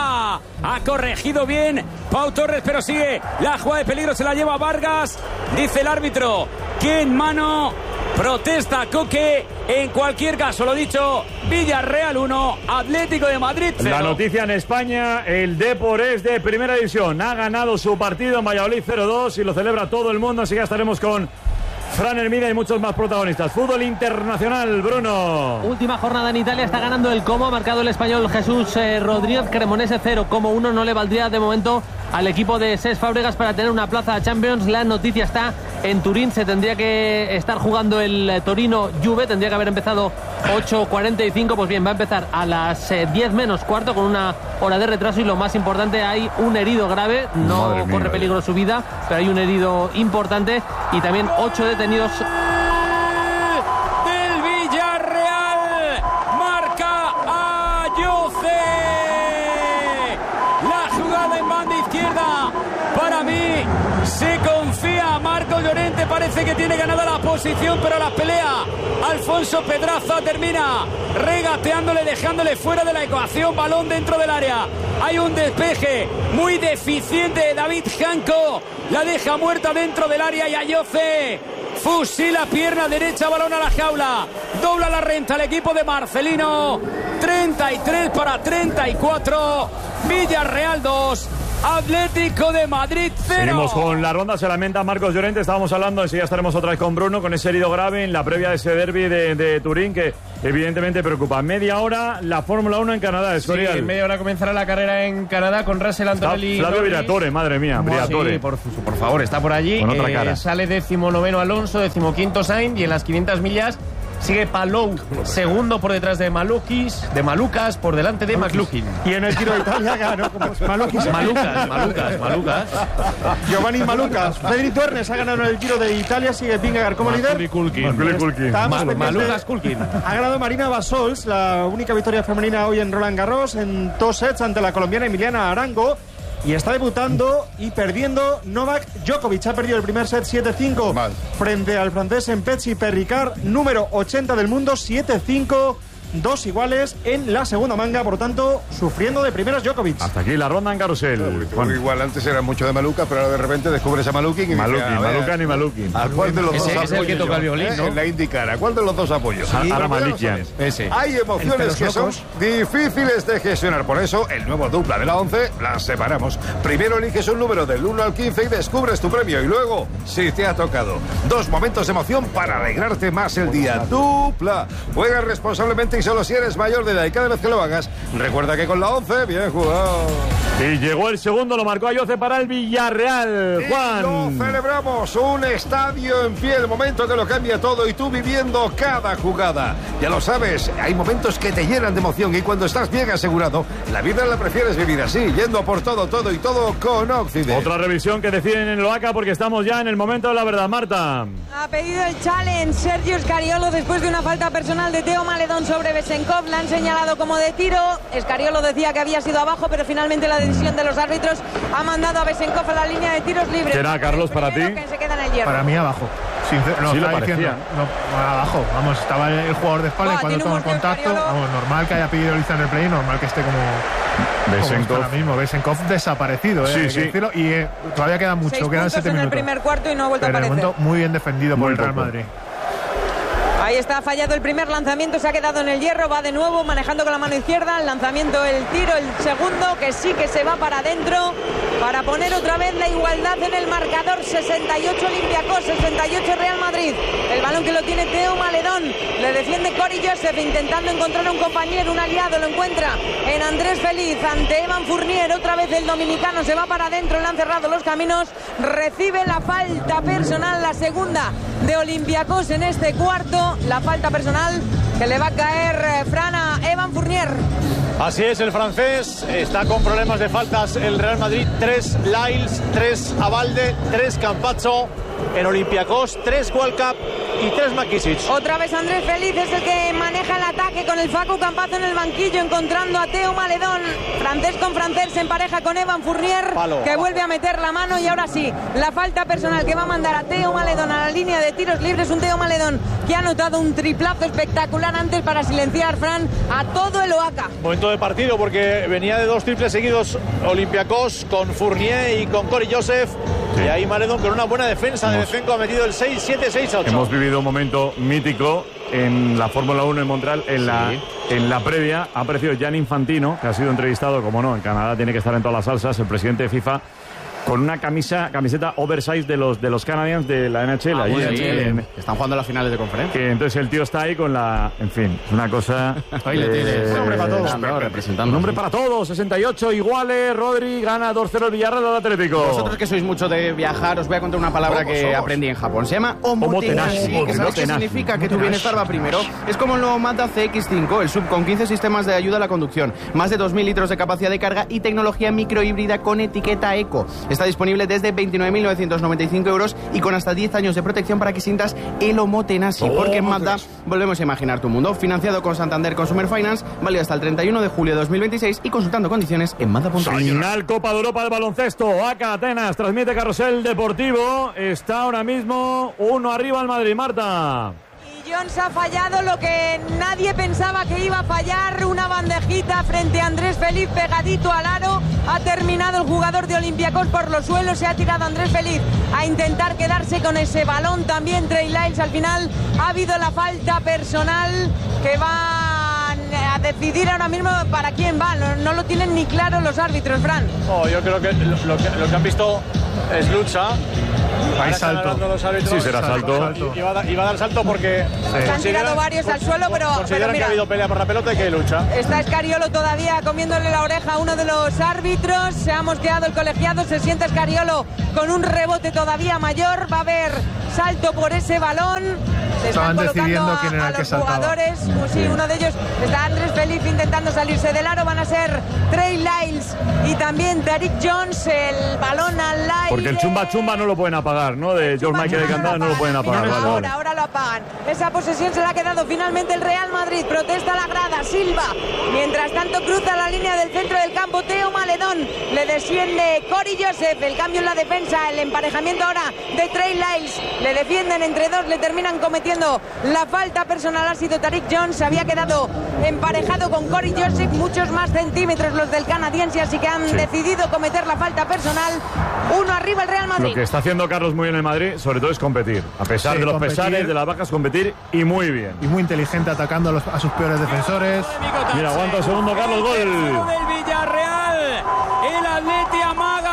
Ha corregido bien Pau Torres, pero sigue la jugada de peligro. Se la lleva Vargas. Dice el árbitro que en mano. Protesta Coque. En cualquier caso, lo dicho, Villarreal 1, Atlético de Madrid 0. La noticia en España, el Depor es de primera división. Ha ganado su partido en Valladolid 0-2 y lo celebra todo el mundo. Así que ya estaremos con Fran Hermida y muchos más protagonistas. Fútbol internacional, Bruno. Última jornada en Italia, está ganando el Como, ha marcado el español Jesús Rodríguez. Cremonese 0-1, no le valdría de momento al equipo de Cesc Fábregas para tener una plaza a Champions. La noticia está en Turín, se tendría que estar jugando el Torino Juve, tendría que haber empezado 8:45, pues bien, va a empezar a las 10 menos cuarto con una hora de retraso y lo más importante, hay un herido grave, no corre peligro su vida, pero hay un herido importante y también 8 detenidos. Del Villarreal marca a parece que tiene ganada la posición, pero la pelea Alfonso Pedraza termina regateándole, dejándole fuera de la ecuación. Balón dentro del área. Hay un despeje muy deficiente de David Janko. La deja muerta dentro del área y Ayoce fusila pierna derecha, balón a la jaula. Dobla la renta el equipo de Marcelino. 33 para 34. Villarreal 2. Atlético de Madrid 0. Seguimos con la ronda, se lamenta Marcos Llorente. Estábamos hablando, enseguida estaremos otra vez con Bruno, con ese herido grave en la previa de ese derbi de Turín, que evidentemente preocupa. Media hora la Fórmula 1 en Canadá, Escorial. Sí, en media hora comenzará la carrera en Canadá con Russell, Antonelli. Flavio Briatore, madre mía, Briatore. Sí, por favor, está por allí. Con otra cara. Sale 19º Alonso, 15º Sainz, y en las 500 millas sigue Palou, segundo por detrás de Malucas, por delante de McLaughlin. Y en el Giro de Italia ganó como Malucas. Giovanni Malucas. Fredrik Duernes ha ganado en el Giro de Italia, sigue Vingegaard como líder. Malucas Kulkin. Ha ganado Marina Basols, la única victoria femenina hoy en Roland Garros, en 2 sets ante la colombiana Emiliana Arango. Y está debutando y perdiendo Novak Djokovic. Ha perdido el primer set 7-5 frente al francés Mpetsi Perricard, número 80 del mundo, 7-5. 2 iguales en la segunda manga, por lo tanto, sufriendo de primeras Djokovic. Hasta aquí la ronda en carrusel. Igual antes era mucho de Maluca, pero ahora de repente descubres a Malukin y Malukin. ¿A cuál de los dos apoyos? Es el que toca el violín, ¿no? En la IndyCar, ¿a cuál de los dos apoyos? Ahora Malikian. Hay emociones que son difíciles de gestionar, por eso el nuevo dupla de la 11 las separamos. Primero eliges un número del 1 al 15 y descubres tu premio, y luego, si te ha tocado, 2 momentos de emoción para alegrarte más el día. Dupla. Juega responsablemente y solo si eres mayor de edad, y cada vez que lo hagas, recuerda que con la 11, bien jugado. Y llegó el segundo, lo marcó Ayoce para el Villarreal. Juan. Y lo celebramos, un estadio en pie, el momento que lo cambia todo y tú viviendo cada jugada. Ya lo sabes, hay momentos que te llenan de emoción y cuando estás bien asegurado, la vida la prefieres vivir así, yendo por todo y todo con Occident. Otra revisión que deciden en el OACA porque estamos ya en el momento de la verdad, Marta. Ha pedido el challenge Sergio Scariolo después de una falta personal de Teo Maledón sobre Besenkov. La han señalado como de tiro. Scariolo decía que había sido abajo, pero finalmente la decisión de los árbitros ha mandado a Besenkov a la línea de tiros libres. ¿Será, Carlos, para ti? Que se queda en el hierro. Para mí abajo. No, sí, lo parecía. No, abajo. Vamos, estaba el jugador de espalda y cuando toma contacto, vamos, normal que haya pedido lista en el play, normal que esté como Besenkov. Ahora mismo. Besenkov desaparecido, sí. Decirlo, y todavía queda mucho, 6 quedan 7 en minutos. el primer cuarto y no ha vuelto a aparecer. De momento muy bien defendido por el Real Madrid. Ahí está, ha fallado el primer lanzamiento, se ha quedado en el hierro, va de nuevo manejando con la mano izquierda, el lanzamiento, el tiro, el segundo, que sí que se va para adentro, para poner otra vez la igualdad en el marcador. 68 Olympiacos, 68 Real Madrid. El balón que lo tiene Teo Maledón, le defiende Cory Joseph, intentando encontrar un compañero, un aliado, lo encuentra en Andrés Feliz, ante Evan Fournier, otra vez el dominicano, se va para adentro, le han cerrado los caminos, recibe la falta personal, la segunda de Olympiacos en este cuarto. La falta personal que le va a caer Fran a Evan Fournier. Así es, el francés está con problemas de faltas. El Real Madrid, 3 Lyles, 3 Abalde, 3 Campazzo. En Olympiacos, 3 Walcap y 3 Makisic. Otra vez Andrés Feliz es el que maneja el ataque con el Facu Campazzo en el banquillo, encontrando a Teo Maledón. Francés con francés se empareja con Evan Fournier, que vuelve a meter la mano. Y ahora sí, la falta personal que va a mandar a Teo Maledón a la línea de tiros libres. Un Teo Maledón que ha anotado un triplazo espectacular antes para silenciar, Fran, a todo el OACA. Momento de partido porque venía de 2 triples seguidos Olympiacos con Fournier y con Cory Joseph. Sí. Y ahí Maledón con una buena defensa de Bezenko ha metido el 6-7, 6-8. Hemos vivido un momento mítico en la Fórmula 1 en Montreal. En la previa ha aparecido Gianni Infantino, que ha sido entrevistado, como no, en Canadá tiene que estar en todas las salsas, el presidente de FIFA, con una camiseta oversize de los Canadiens de la NHL. Están jugando las finales de conferencia. Que entonces el tío está ahí con la... En fin, es una cosa... Ahí le tienes. Un hombre para todos. Un hombre para todos. 68 iguales. Rodri gana 2-0 el Villarreal al Atlético. Vosotros que sois mucho de viajar, os voy a contar una palabra que aprendí en Japón. Se llama omotenashi. ¿Sabes qué significa? Que tu bienestar va primero. Es como el nuevo Mazda CX-5, el sub con 15 sistemas de ayuda a la conducción, más de 2.000 litros de capacidad de carga y tecnología microhíbrida con etiqueta eco. Está disponible desde 29.995 euros y con hasta 10 años de protección para que sientas el Omotenasi. Porque en Mazda volvemos a imaginar tu mundo. Financiado con Santander Consumer Finance, válido hasta el 31 de julio de 2026 y consultando condiciones en Mazda.es. Final Copa de Europa de baloncesto. ACA Atenas transmite Carrusel Deportivo. Está ahora mismo 1 arriba al Madrid. Marta. Jones ha fallado lo que nadie pensaba que iba a fallar, una bandejita frente a Andrés Feliz pegadito al aro. Ha terminado el jugador de Olympiacos por los suelos, se ha tirado Andrés Feliz a intentar quedarse con ese balón. También Trey Lyles. Al final ha habido la falta personal que va a decidir ahora mismo para quién va. No lo tienen ni claro los árbitros, Fran. Yo creo que lo que han visto es lucha. Hay salto. Sí, será salto. Y va a dar salto porque se han tirado varios al suelo, pero consideran que ha habido pelea por la pelota y que hay lucha. Está Escariolo todavía comiéndole la oreja a uno de los árbitros. Se ha mosqueado el colegiado, se siente Escariolo con un rebote todavía mayor. Va a haber salto por ese balón. Se están colocando quién era a el que los saltaba. jugadores. Pues sí, uno de ellos está Andrés Feliz intentando salirse del aro. Van a ser Trey Lyles y también Tariq Jones. El balón al aire. Porque el chumba chumba no lo pueden apagar, ¿no? De George Michael de Candada no lo pueden apagar. Ahora lo apagan. Esa posesión se la ha quedado finalmente el Real Madrid. Protesta la grada, Silva. Mientras tanto cruza la línea del centro del campo Teo Maledón. Le desciende Cory Joseph. El cambio en la defensa, el emparejamiento ahora de Trey Lyles. Le defienden entre dos, le terminan cometiendo la falta personal. Ha sido Tariq Jones. Se había quedado emparejado con Cory Joseph. Muchos más centímetros los del canadiense, así que han decidido cometer la falta personal. 1 arriba el Real Madrid. Lo que está haciendo Carlos muy bien en el Madrid, sobre todo es competir. A pesar de los pesares, de las bajas, competir y muy bien. Y muy inteligente atacando a sus peores defensores. Mira, aguanta un segundo, Carlos, gol. Del Villarreal. El Atleti amaga.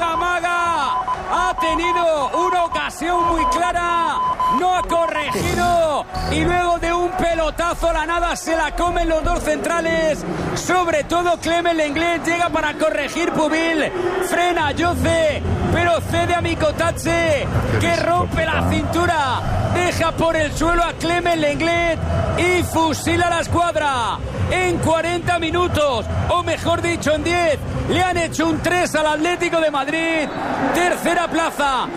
Ha tenido una ocasión muy clara. No ha corregido. Y luego de un pelotazo a la nada se la comen los dos centrales. Sobre todo Clement Lenglet llega para corregir Pubil. Frena Jose, pero cede a Mikotatse, que rompe la cintura. Deja por el suelo a Clement Lenglet y fusila la escuadra. En 40 minutos, o mejor dicho en 10, le han hecho un 3 al Atlético de Madrid. Tercera plaza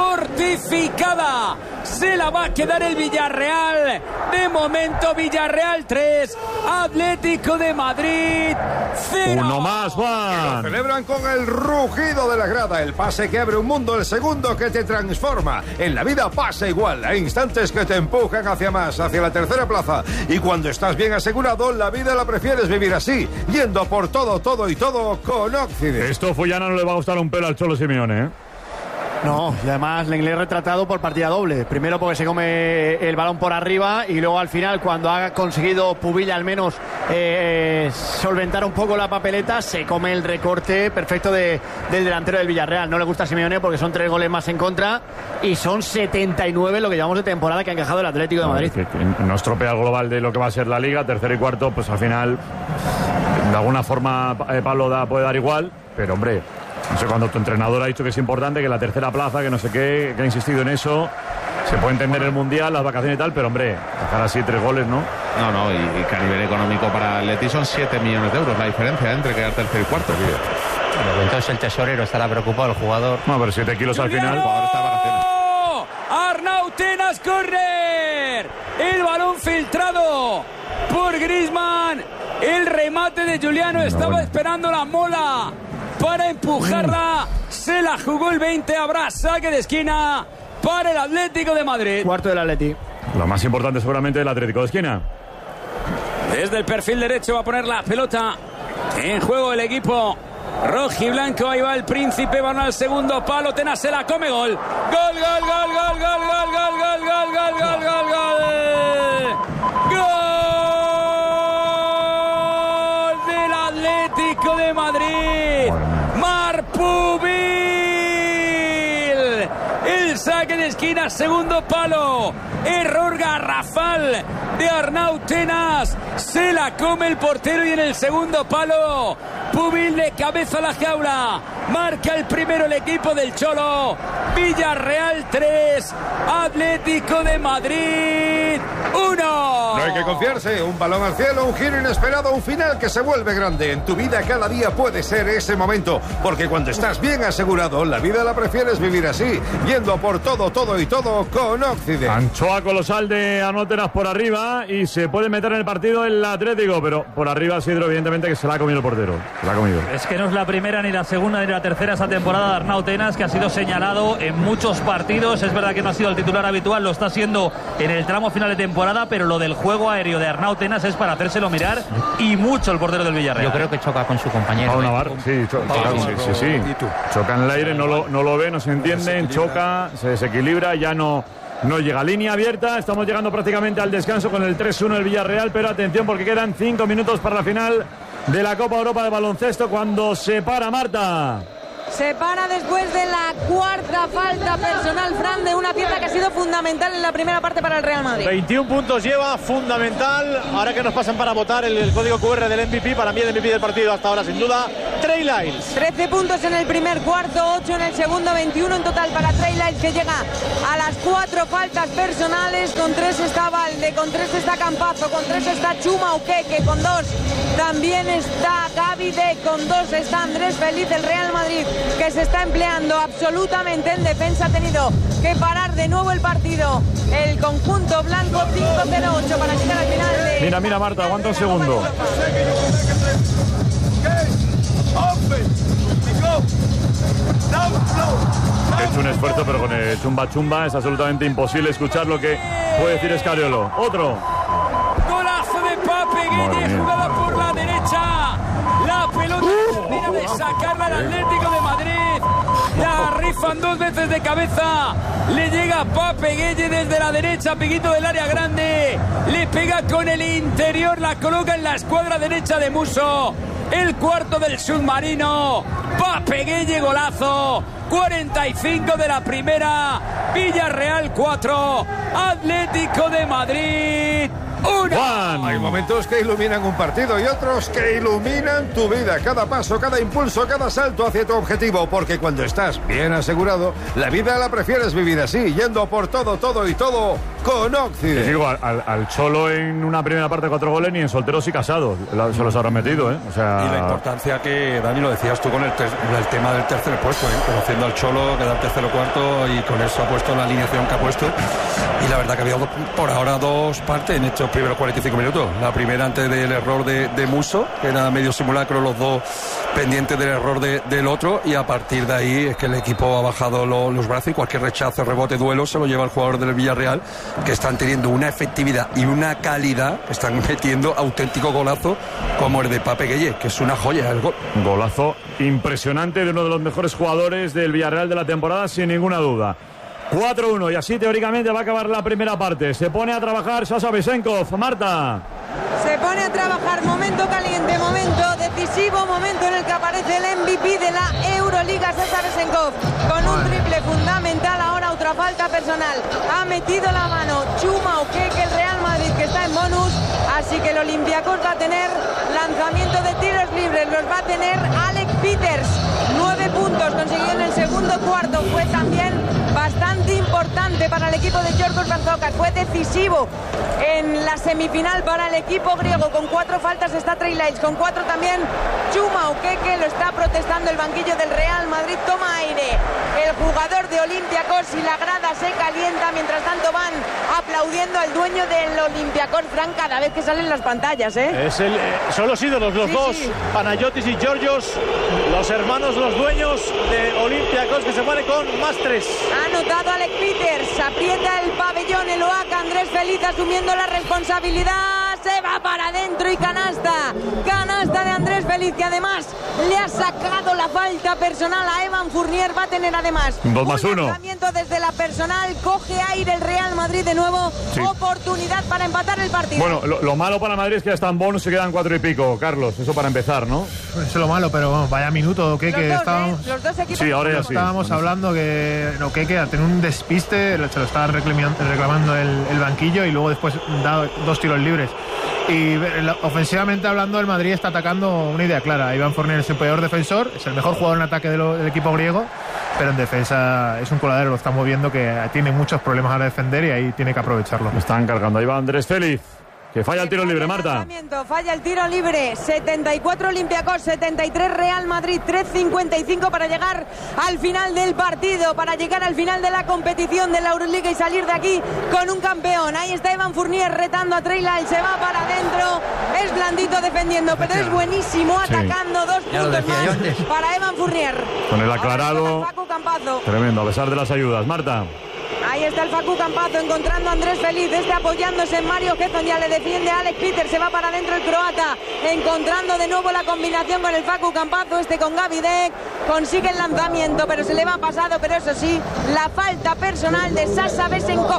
fortificada. Se la va a quedar el Villarreal. De momento Villarreal 3, Atlético de Madrid 0. Uno más, Juan. Lo celebran con el rugido de la grada, el pase que abre un mundo, el segundo que te transforma. En la vida pasa igual, hay instantes que te empujan hacia más, hacia la tercera plaza. Y cuando estás bien asegurado, la vida la prefieres vivir así, yendo por todo y todo con Occident. Esto Fullana no le va a gustar un pelo al Cholo Simeone, ¿eh? No, y además Lenglet retratado por partida doble. Primero porque se come el balón por arriba y luego al final, cuando ha conseguido Pubil al menos solventar un poco la papeleta, se come el recorte perfecto del delantero del Villarreal. No le gusta a Simeone porque son 3 goles más en contra y son 79 lo que llevamos de temporada que ha encajado el Atlético de Madrid. Que no estropea el global de lo que va a ser la Liga, tercero y cuarto, pues al final de alguna forma Pablo puede dar igual, pero hombre, no sé, cuando tu entrenador ha dicho que es importante, que la tercera plaza, que no sé qué, que ha insistido en eso, se puede entender el Mundial, las vacaciones y tal, pero hombre, dejar así 3 goles, ¿no? No, y que a nivel económico para el Leti son 7 millones de euros la diferencia entre quedar tercero y cuarto. Pero entonces el tesorero estará preocupado, el jugador. No, pero 7 kilos al final. El jugador está de vacaciones. Arnautenas corner. El balón filtrado por Griezmann. El remate de Juliano estaba esperando la mola para empujarla. Se la jugó el 20. Habrá saque de esquina para el Atlético de Madrid. Cuarto del Atleti. Lo más importante seguramente del Atlético de esquina. Desde el perfil derecho va a poner la pelota en juego el equipo rojiblanco. Ahí va el Príncipe, van al segundo palo. Tenas se la come, gol. Gol del Atlético de Madrid. Marc Pubil. El saque de esquina, segundo palo. Error garrafal de Arnautenas. Se la come el portero y en el segundo palo Pubil de cabeza a la jaula. Marca el primero el equipo del Cholo. Villarreal 3, Atlético de Madrid 1. No hay que confiarse, un balón al cielo, un giro inesperado, un final que se vuelve grande. En tu vida cada día puede ser ese momento, porque cuando estás bien asegurado, la vida la prefieres vivir así, yendo por todo, todo y todo con Occident. Anchoa colosal de Anóteras por arriba y se puede meter en el partido el Atlético, pero por arriba Sidro evidentemente que se la ha comido el portero. Se la ha comido. Es que no es la primera, ni la segunda, ni la tercera esa temporada de Arnau Tenas, que ha sido señalado en muchos partidos. Es verdad que no ha sido el titular habitual, lo está siendo en el tramo final de temporada, pero lo del juego aéreo de Arnau Tenas es para hacérselo mirar, y mucho el portero del Villarreal. Yo creo que choca con su compañero. Pablo Navarro, sí, sí. Choca en el aire, no lo ve, no se entiende, choca, se desequilibra, ya no llega. Línea abierta, estamos llegando prácticamente al descanso con el 3-1 del Villarreal, pero atención porque quedan 5 minutos para la final de la Copa Europa de baloncesto, cuando se para Marta. Se para después de la cuarta falta personal, Fran, de una pieza que ha sido fundamental en la primera parte para el Real Madrid. 21 puntos lleva, fundamental. Ahora que nos pasan para votar el código QR del MVP, para mí el MVP del partido hasta ahora, sin duda, Trey Lyles. 13 puntos en el primer cuarto, 8 en el segundo, 21 en total para Trey Lyles, que llega a las 4 faltas personales. Con 3 está Valde, con 3 está Campazo, con 3 está Chuma Ukeke, con 2 también está Gavide, con 2 está Andrés Feliz. El Real Madrid, que se está empleando absolutamente en defensa, ha tenido que parar de nuevo el partido. El conjunto blanco, 5-0-8 para llegar al final de... Mira, Marta, aguanta un segundo. He hecho un esfuerzo, pero con el chumba es absolutamente imposible escuchar lo que puede decir Escariolo. Otro. Golazo de Pape Gueye, jugada por la derecha. La pelota termina de sacarla al Atlético de Madrid. La rifan 2 veces de cabeza. Le llega Pape Gueye desde la derecha, piquito del área grande. Le pega con el interior, la coloca en la escuadra derecha de Musso. El cuarto del submarino. Pape Gueye, golazo. 45 de la primera. Villarreal 4. Atlético de Madrid 1. Hay momentos que iluminan un partido y otros que iluminan tu vida. Cada paso, cada impulso, cada salto hacia tu objetivo. Porque cuando estás bien asegurado, la vida la prefieres vivir así, yendo por todo, todo y todo con Occident. Les digo, al Cholo en una primera parte 4 goles, ni en solteros y casados se los habrán metido, ¿eh? O sea... Y la importancia que, Dani, lo decías tú con el tema del tercer puesto, conociendo al Cholo, quedar tercero cuarto, y con eso ha puesto la alineación que ha puesto. Y la verdad que ha habido por ahora 2 partes en estos primeros 45 minutos. La primera antes del error de Musso, que era medio simulacro, los dos pendientes del error del otro, y a partir de ahí es que el equipo ha bajado los brazos, y cualquier rechazo, rebote, duelo se lo lleva el jugador del Villarreal, que están teniendo una efectividad y una calidad, están metiendo auténtico golazo como el de Pape Gueye, que es una joya el gol. Golazo impresionante de uno de los mejores jugadores del Villarreal de la temporada, sin ninguna duda. 4-1, y así teóricamente va a acabar la primera parte. Se pone a trabajar Sasha Besenkov. Marta. Se pone a trabajar, momento caliente, momento decisivo, momento en el que aparece el MVP de la Euroliga, Sasha Besenkov, con un triple fundamental. Ahora otra falta personal, ha metido la mano Chuma Ukeke, el Real Madrid, que está en bonus, así que el Olympiacos va a tener lanzamiento de tiros libres, los va a tener Alec Peters. 9 puntos consiguió en el segundo cuarto, fue también bastante importante para el equipo de Giorgos Barzokas, fue decisivo en la semifinal para el equipo griego. Con 4 faltas está Trey Lyles, con 4 también Chuma Ukeke. Lo está protestando el banquillo del Real Madrid. Toma aire el jugador de Olympiacos y la grada se calienta. Mientras tanto van aplaudiendo al dueño del Olympiacos, Fran, cada vez que salen las pantallas, ¿eh? Son los ídolos, los dos, sí. Panayotis y Georgios, los hermanos, los dueños de Olympiacos, que se pone con +3. Ha anotado Alec Peters, aprieta el pabellón, el OAC, Andrés Feliz asumiendo la responsabilidad, se va para adentro y canasta de Andrés Feliz, que además le ha sacado la falta personal a Evan Fournier. Va a tener además 2+1 un lanzamiento desde la personal, coge aire el Real Madrid de nuevo, sí. Oportunidad para empatar el partido. Bueno, lo malo para Madrid es que ya están bonus, se quedan 4 y pico, Carlos, eso para empezar, ¿no? Eso es lo malo, pero bueno, vaya minuto, que estábamos... los dos equipos. Sí, ahora ya sí. Estábamos hablando que a tener un despiste, se lo estaba reclamando el banquillo, y luego después da 2 tiros libres. Y ofensivamente hablando, el Madrid está atacando una idea clara. Iván Fournier es el peor defensor, es el mejor jugador en ataque del equipo griego, pero en defensa es un coladero, lo estamos viendo, que tiene muchos problemas a defender y ahí tiene que aprovecharlo. Están cargando, ahí va Andrés Félix, que falla el tiro libre, Marta. Falla el tiro libre, 74 Olympiacos, 73 Real Madrid, 3:55 para llegar al final del partido, para llegar al final de la competición de la Euroliga y salir de aquí con un campeón. Ahí está Evan Fournier retando a Trey Lyles, se va para adentro, es blandito defendiendo, pero es buenísimo atacando. 2 puntos más para Evan Fournier. Con el aclarado, Facu Campazzo. tremendo, a pesar de las ayudas. Marta. Ahí está el Facu Campazzo encontrando a Andrés Feliz, apoyándose en Mario Hezon, ya le defiende a Alex Peter, se va para adentro el croata, encontrando de nuevo la combinación con el Facu Campazzo, con Gaby Deck, consigue el lanzamiento, pero se le va pasado, pero eso sí, la falta personal de Sasha Vesenkov.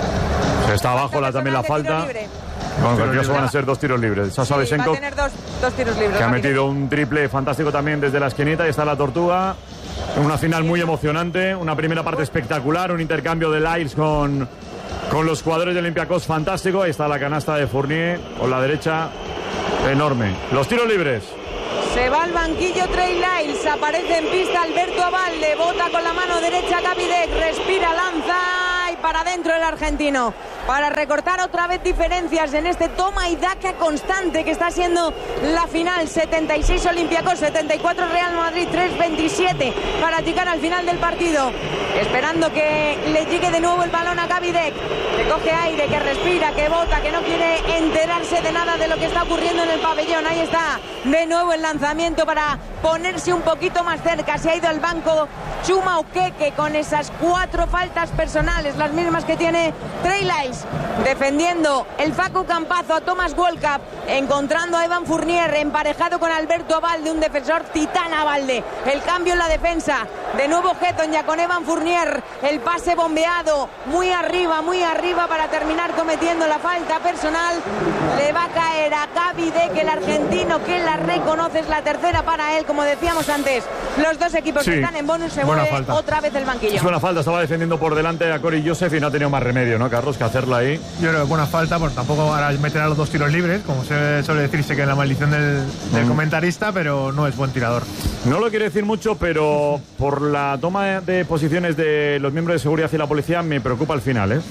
Está abajo también la falta. Con el caso van a ser 2 tiros libres. Sasha Vesenkov, va a tener dos tiros libres. que ha metido un triple fantástico también desde la esquinita, y está la Tortuga. Una final muy emocionante, una primera parte espectacular, un intercambio de Lyles con los jugadores de Olympiacos fantástico. Ahí está la canasta de Fournier con la derecha, enorme. Los tiros libres. Se va al banquillo Trey Lyles, aparece en pista Alberto Abalde, bota con la mano derecha Gaby Deck, respira, lanza y para adentro el argentino. Para recortar otra vez diferencias en este toma y daca constante que está siendo la final. 76 Olympiacos, 74 Real Madrid, 3:27 para llegar al final del partido. Esperando que le llegue de nuevo el balón a Gaby Deck, que coge aire, que respira, que bota, que no quiere enterarse de nada de lo que está ocurriendo en el pabellón. Ahí está de nuevo el lanzamiento para ponerse un poquito más cerca. Se ha ido al banco Chuma Okeke con esas 4 faltas personales, las mismas que tiene Trey Lyles. Defendiendo el Facu Campazzo a Thomas Wolcap, encontrando a Evan Fournier emparejado con Alberto Abalde, un defensor titán Abalde. El cambio en la defensa, de nuevo Hezon ya con Evan Fournier, el pase bombeado muy arriba para terminar cometiendo la falta personal. Le va a caer a Gaby Deck, el argentino, que la reconoce, es la tercera para él, como decíamos antes. Los dos equipos que están en bonus, se mueve otra vez el banquillo. Es buena falta, estaba defendiendo por delante a Corey Joseph y no ha tenido más remedio, ¿no, Carlos, que hacerla ahí? Yo creo que buena falta, pues tampoco ahora meterá los 2 tiros libres, como se suele decirse que es la maldición del comentarista, pero no es buen tirador. No lo quiere decir mucho, pero por la toma de posiciones de los miembros de seguridad y la policía me preocupa el final, ¿eh?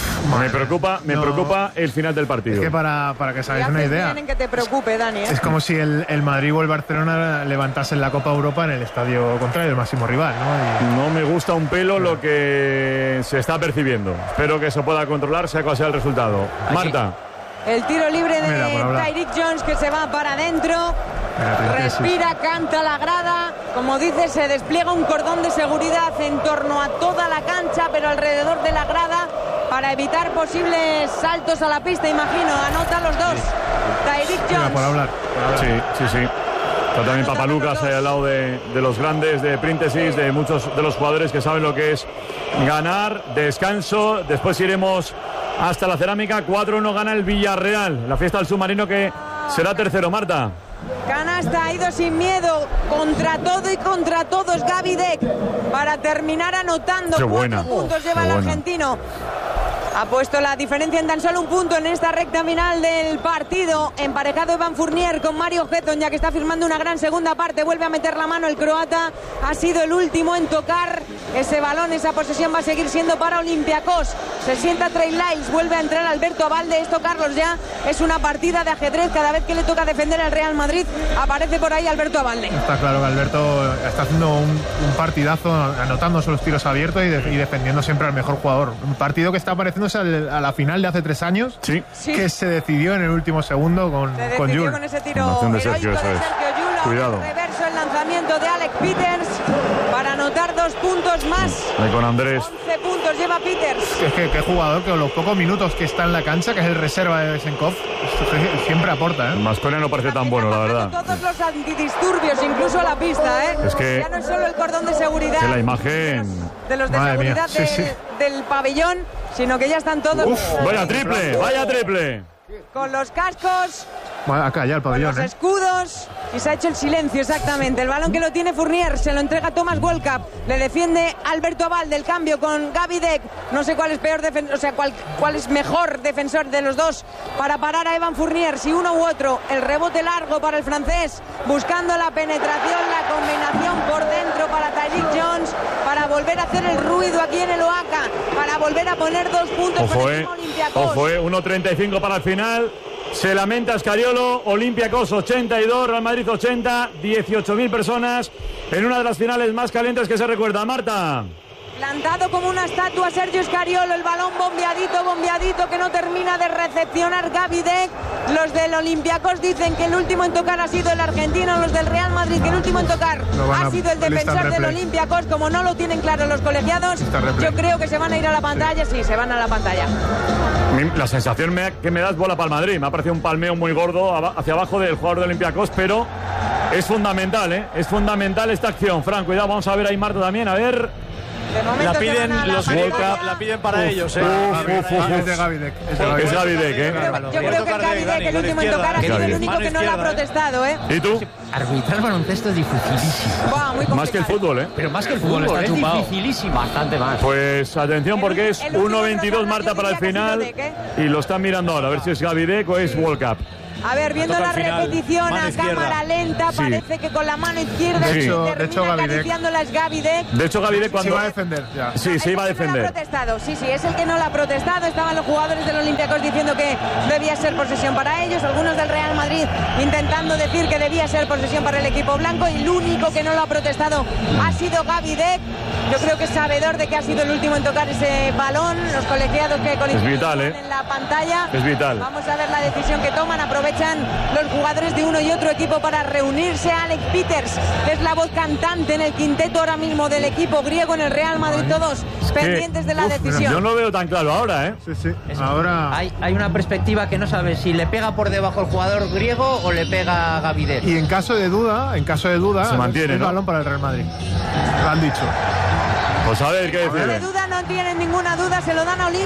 Me preocupa el final del partido. Es que para que os hagáis una idea, que te preocupe, Dani, ¿eh? Es como si el Madrid o el Barcelona levantasen la Copa Europa en el estadio contrario, el máximo rival, ¿no? No me gusta un pelo lo que se está percibiendo. Espero que se pueda controlar, sea cual sea el resultado. Aquí. Marta. El tiro libre de Tyreek Jones, que se va para adentro. Respira, canta la grada. Como dice, se despliega un cordón de seguridad en torno a toda la cancha, pero alrededor de la grada, para evitar posibles saltos a la pista, imagino. Anota los dos. Tyreek Jones. Por hablar. Sí. Está también Papalucas ahí al lado de los grandes de Príntesis, de muchos de los jugadores que saben lo que es ganar. Descanso, después iremos hasta la cerámica. 4-1 gana el Villarreal. La fiesta del submarino, que será tercero, Marta. Canasta, ha ido sin miedo, contra todo y contra todos Gaby Deck, para terminar anotando. 4 puntos lleva el argentino. Ha puesto la diferencia en tan solo un punto en esta recta final del partido. Emparejado Evan Fournier con Mario Hezon, ya que está firmando una gran segunda parte. Vuelve a meter la mano el croata. Ha sido el último en tocar ese balón. Esa posesión va a seguir siendo para Olympiacos. Se sienta Trey Lyles, vuelve a entrar Alberto Abalde. Esto, Carlos, ya es una partida de ajedrez. Cada vez que le toca defender al Real Madrid, aparece por ahí Alberto Abalde. Está claro que Alberto está haciendo un partidazo, anotándose los tiros abiertos y defendiendo siempre al mejor jugador. Un partido que está pareciéndose a la final de hace 3 años, que se decidió en el último segundo con Jul. Con ese tiro heroico de Sergio Llull. Cuidado. Reverso el lanzamiento de Alex Peters para anotar 2 puntos más. Ahí con Andrés. 11 puntos lleva Peters. Es que qué jugador, que los pocos minutos que está en la cancha, que es el reserva de Vesenkov, siempre aporta, ¿eh? Masconia no parece tan bueno, la verdad. Todos los antidisturbios, incluso a la pista, ¿eh? Es que ya no es solo el cordón de seguridad. Que la imagen de los de seguridad del pabellón, sino que ya están todos. Vaya triple. Con los cascos. Bueno, acá ya el pabellón, con los escudos. Y se ha hecho el silencio, exactamente. El balón que lo tiene Fournier, se lo entrega Thomas Wolcap. Le defiende Alberto Abalde. El cambio con Gaby Deck. No sé cuál es peor defensor, o sea, cuál es mejor defensor de los dos para parar a Evan Fournier, si uno u otro. El rebote largo para el francés, buscando la penetración, la combinación por dentro para Tyreek Jones, para volver a hacer el ruido aquí en el Oaca, para volver a poner 2 puntos para el Olympiacos. Ojo, 1.35 para el final. Se lamenta Escariolo. Olympiacos 82, Real Madrid 80, 18.000 personas en una de las finales más calientes que se recuerda. Marta. Plantado como una estatua Sergio Scariolo, el balón bombeadito, que no termina de recepcionar Gavidec. Los del Olympiacos dicen que el último en tocar ha sido el argentino, los del Real Madrid que el último en tocar ha sido el defensor del Olympiacos. Como no lo tienen claro los colegiados, yo creo que se van a ir a la pantalla, sí, se van a la pantalla. La sensación que me da es bola para el Madrid. Me ha parecido un palmeo muy gordo hacia abajo del jugador del Olympiacos, pero es fundamental, ¿eh? Es fundamental esta acción. Fran, cuidado, vamos a ver ahí Marta también, a ver. La piden los World Cup, la piden para ellos, ¿eh? Es de Gavidec. Es Gavidec, ¿eh? Yo creo que Gavidec, el último en tocar, ha sido el único que no lo ha protestado, ¿eh? ¿Y tú? Arbitrar baloncesto es dificilísimo. Más que el fútbol, ¿eh? Pero más que el fútbol, es dificilísimo. Bastante más. Pues atención porque es 1.22 Marta para el final y lo están mirando ahora, a ver si es Gavidec o es World Cup. A ver, viendo la repetición a cámara lenta, parece que con la mano izquierda termina acariciando las Gavidec. De hecho, Gavidec cuando... Se iba a defender ya. Sí, se iba a defender. No ha protestado. Sí, es el que no lo ha protestado. Estaban los jugadores del Olympiacos diciendo que debía ser posesión para ellos. Algunos del Real Madrid intentando decir que debía ser posesión para el equipo blanco. Y el único que no lo ha protestado ha sido Gavidec. Yo creo que es sabedor de que ha sido el último en tocar ese balón. Los colegiados que es vital, en la pantalla. Es vital. Vamos a ver la decisión que toman. Aprovechan los jugadores de uno y otro equipo para reunirse. Alex Peters, que es la voz cantante en el quinteto ahora mismo del equipo griego en el Real Madrid, todos pendientes de la decisión. Yo no lo veo tan claro ahora, ¿eh? Sí. Ahora hay una perspectiva que no sabe si le pega por debajo el jugador griego o le pega a Gavidec. Y en caso de duda, se mantiene, el ¿no? balón para el Real Madrid. Lo han dicho. Pues a ver qué decir. No tienen ninguna duda, se lo dan a Olimpia.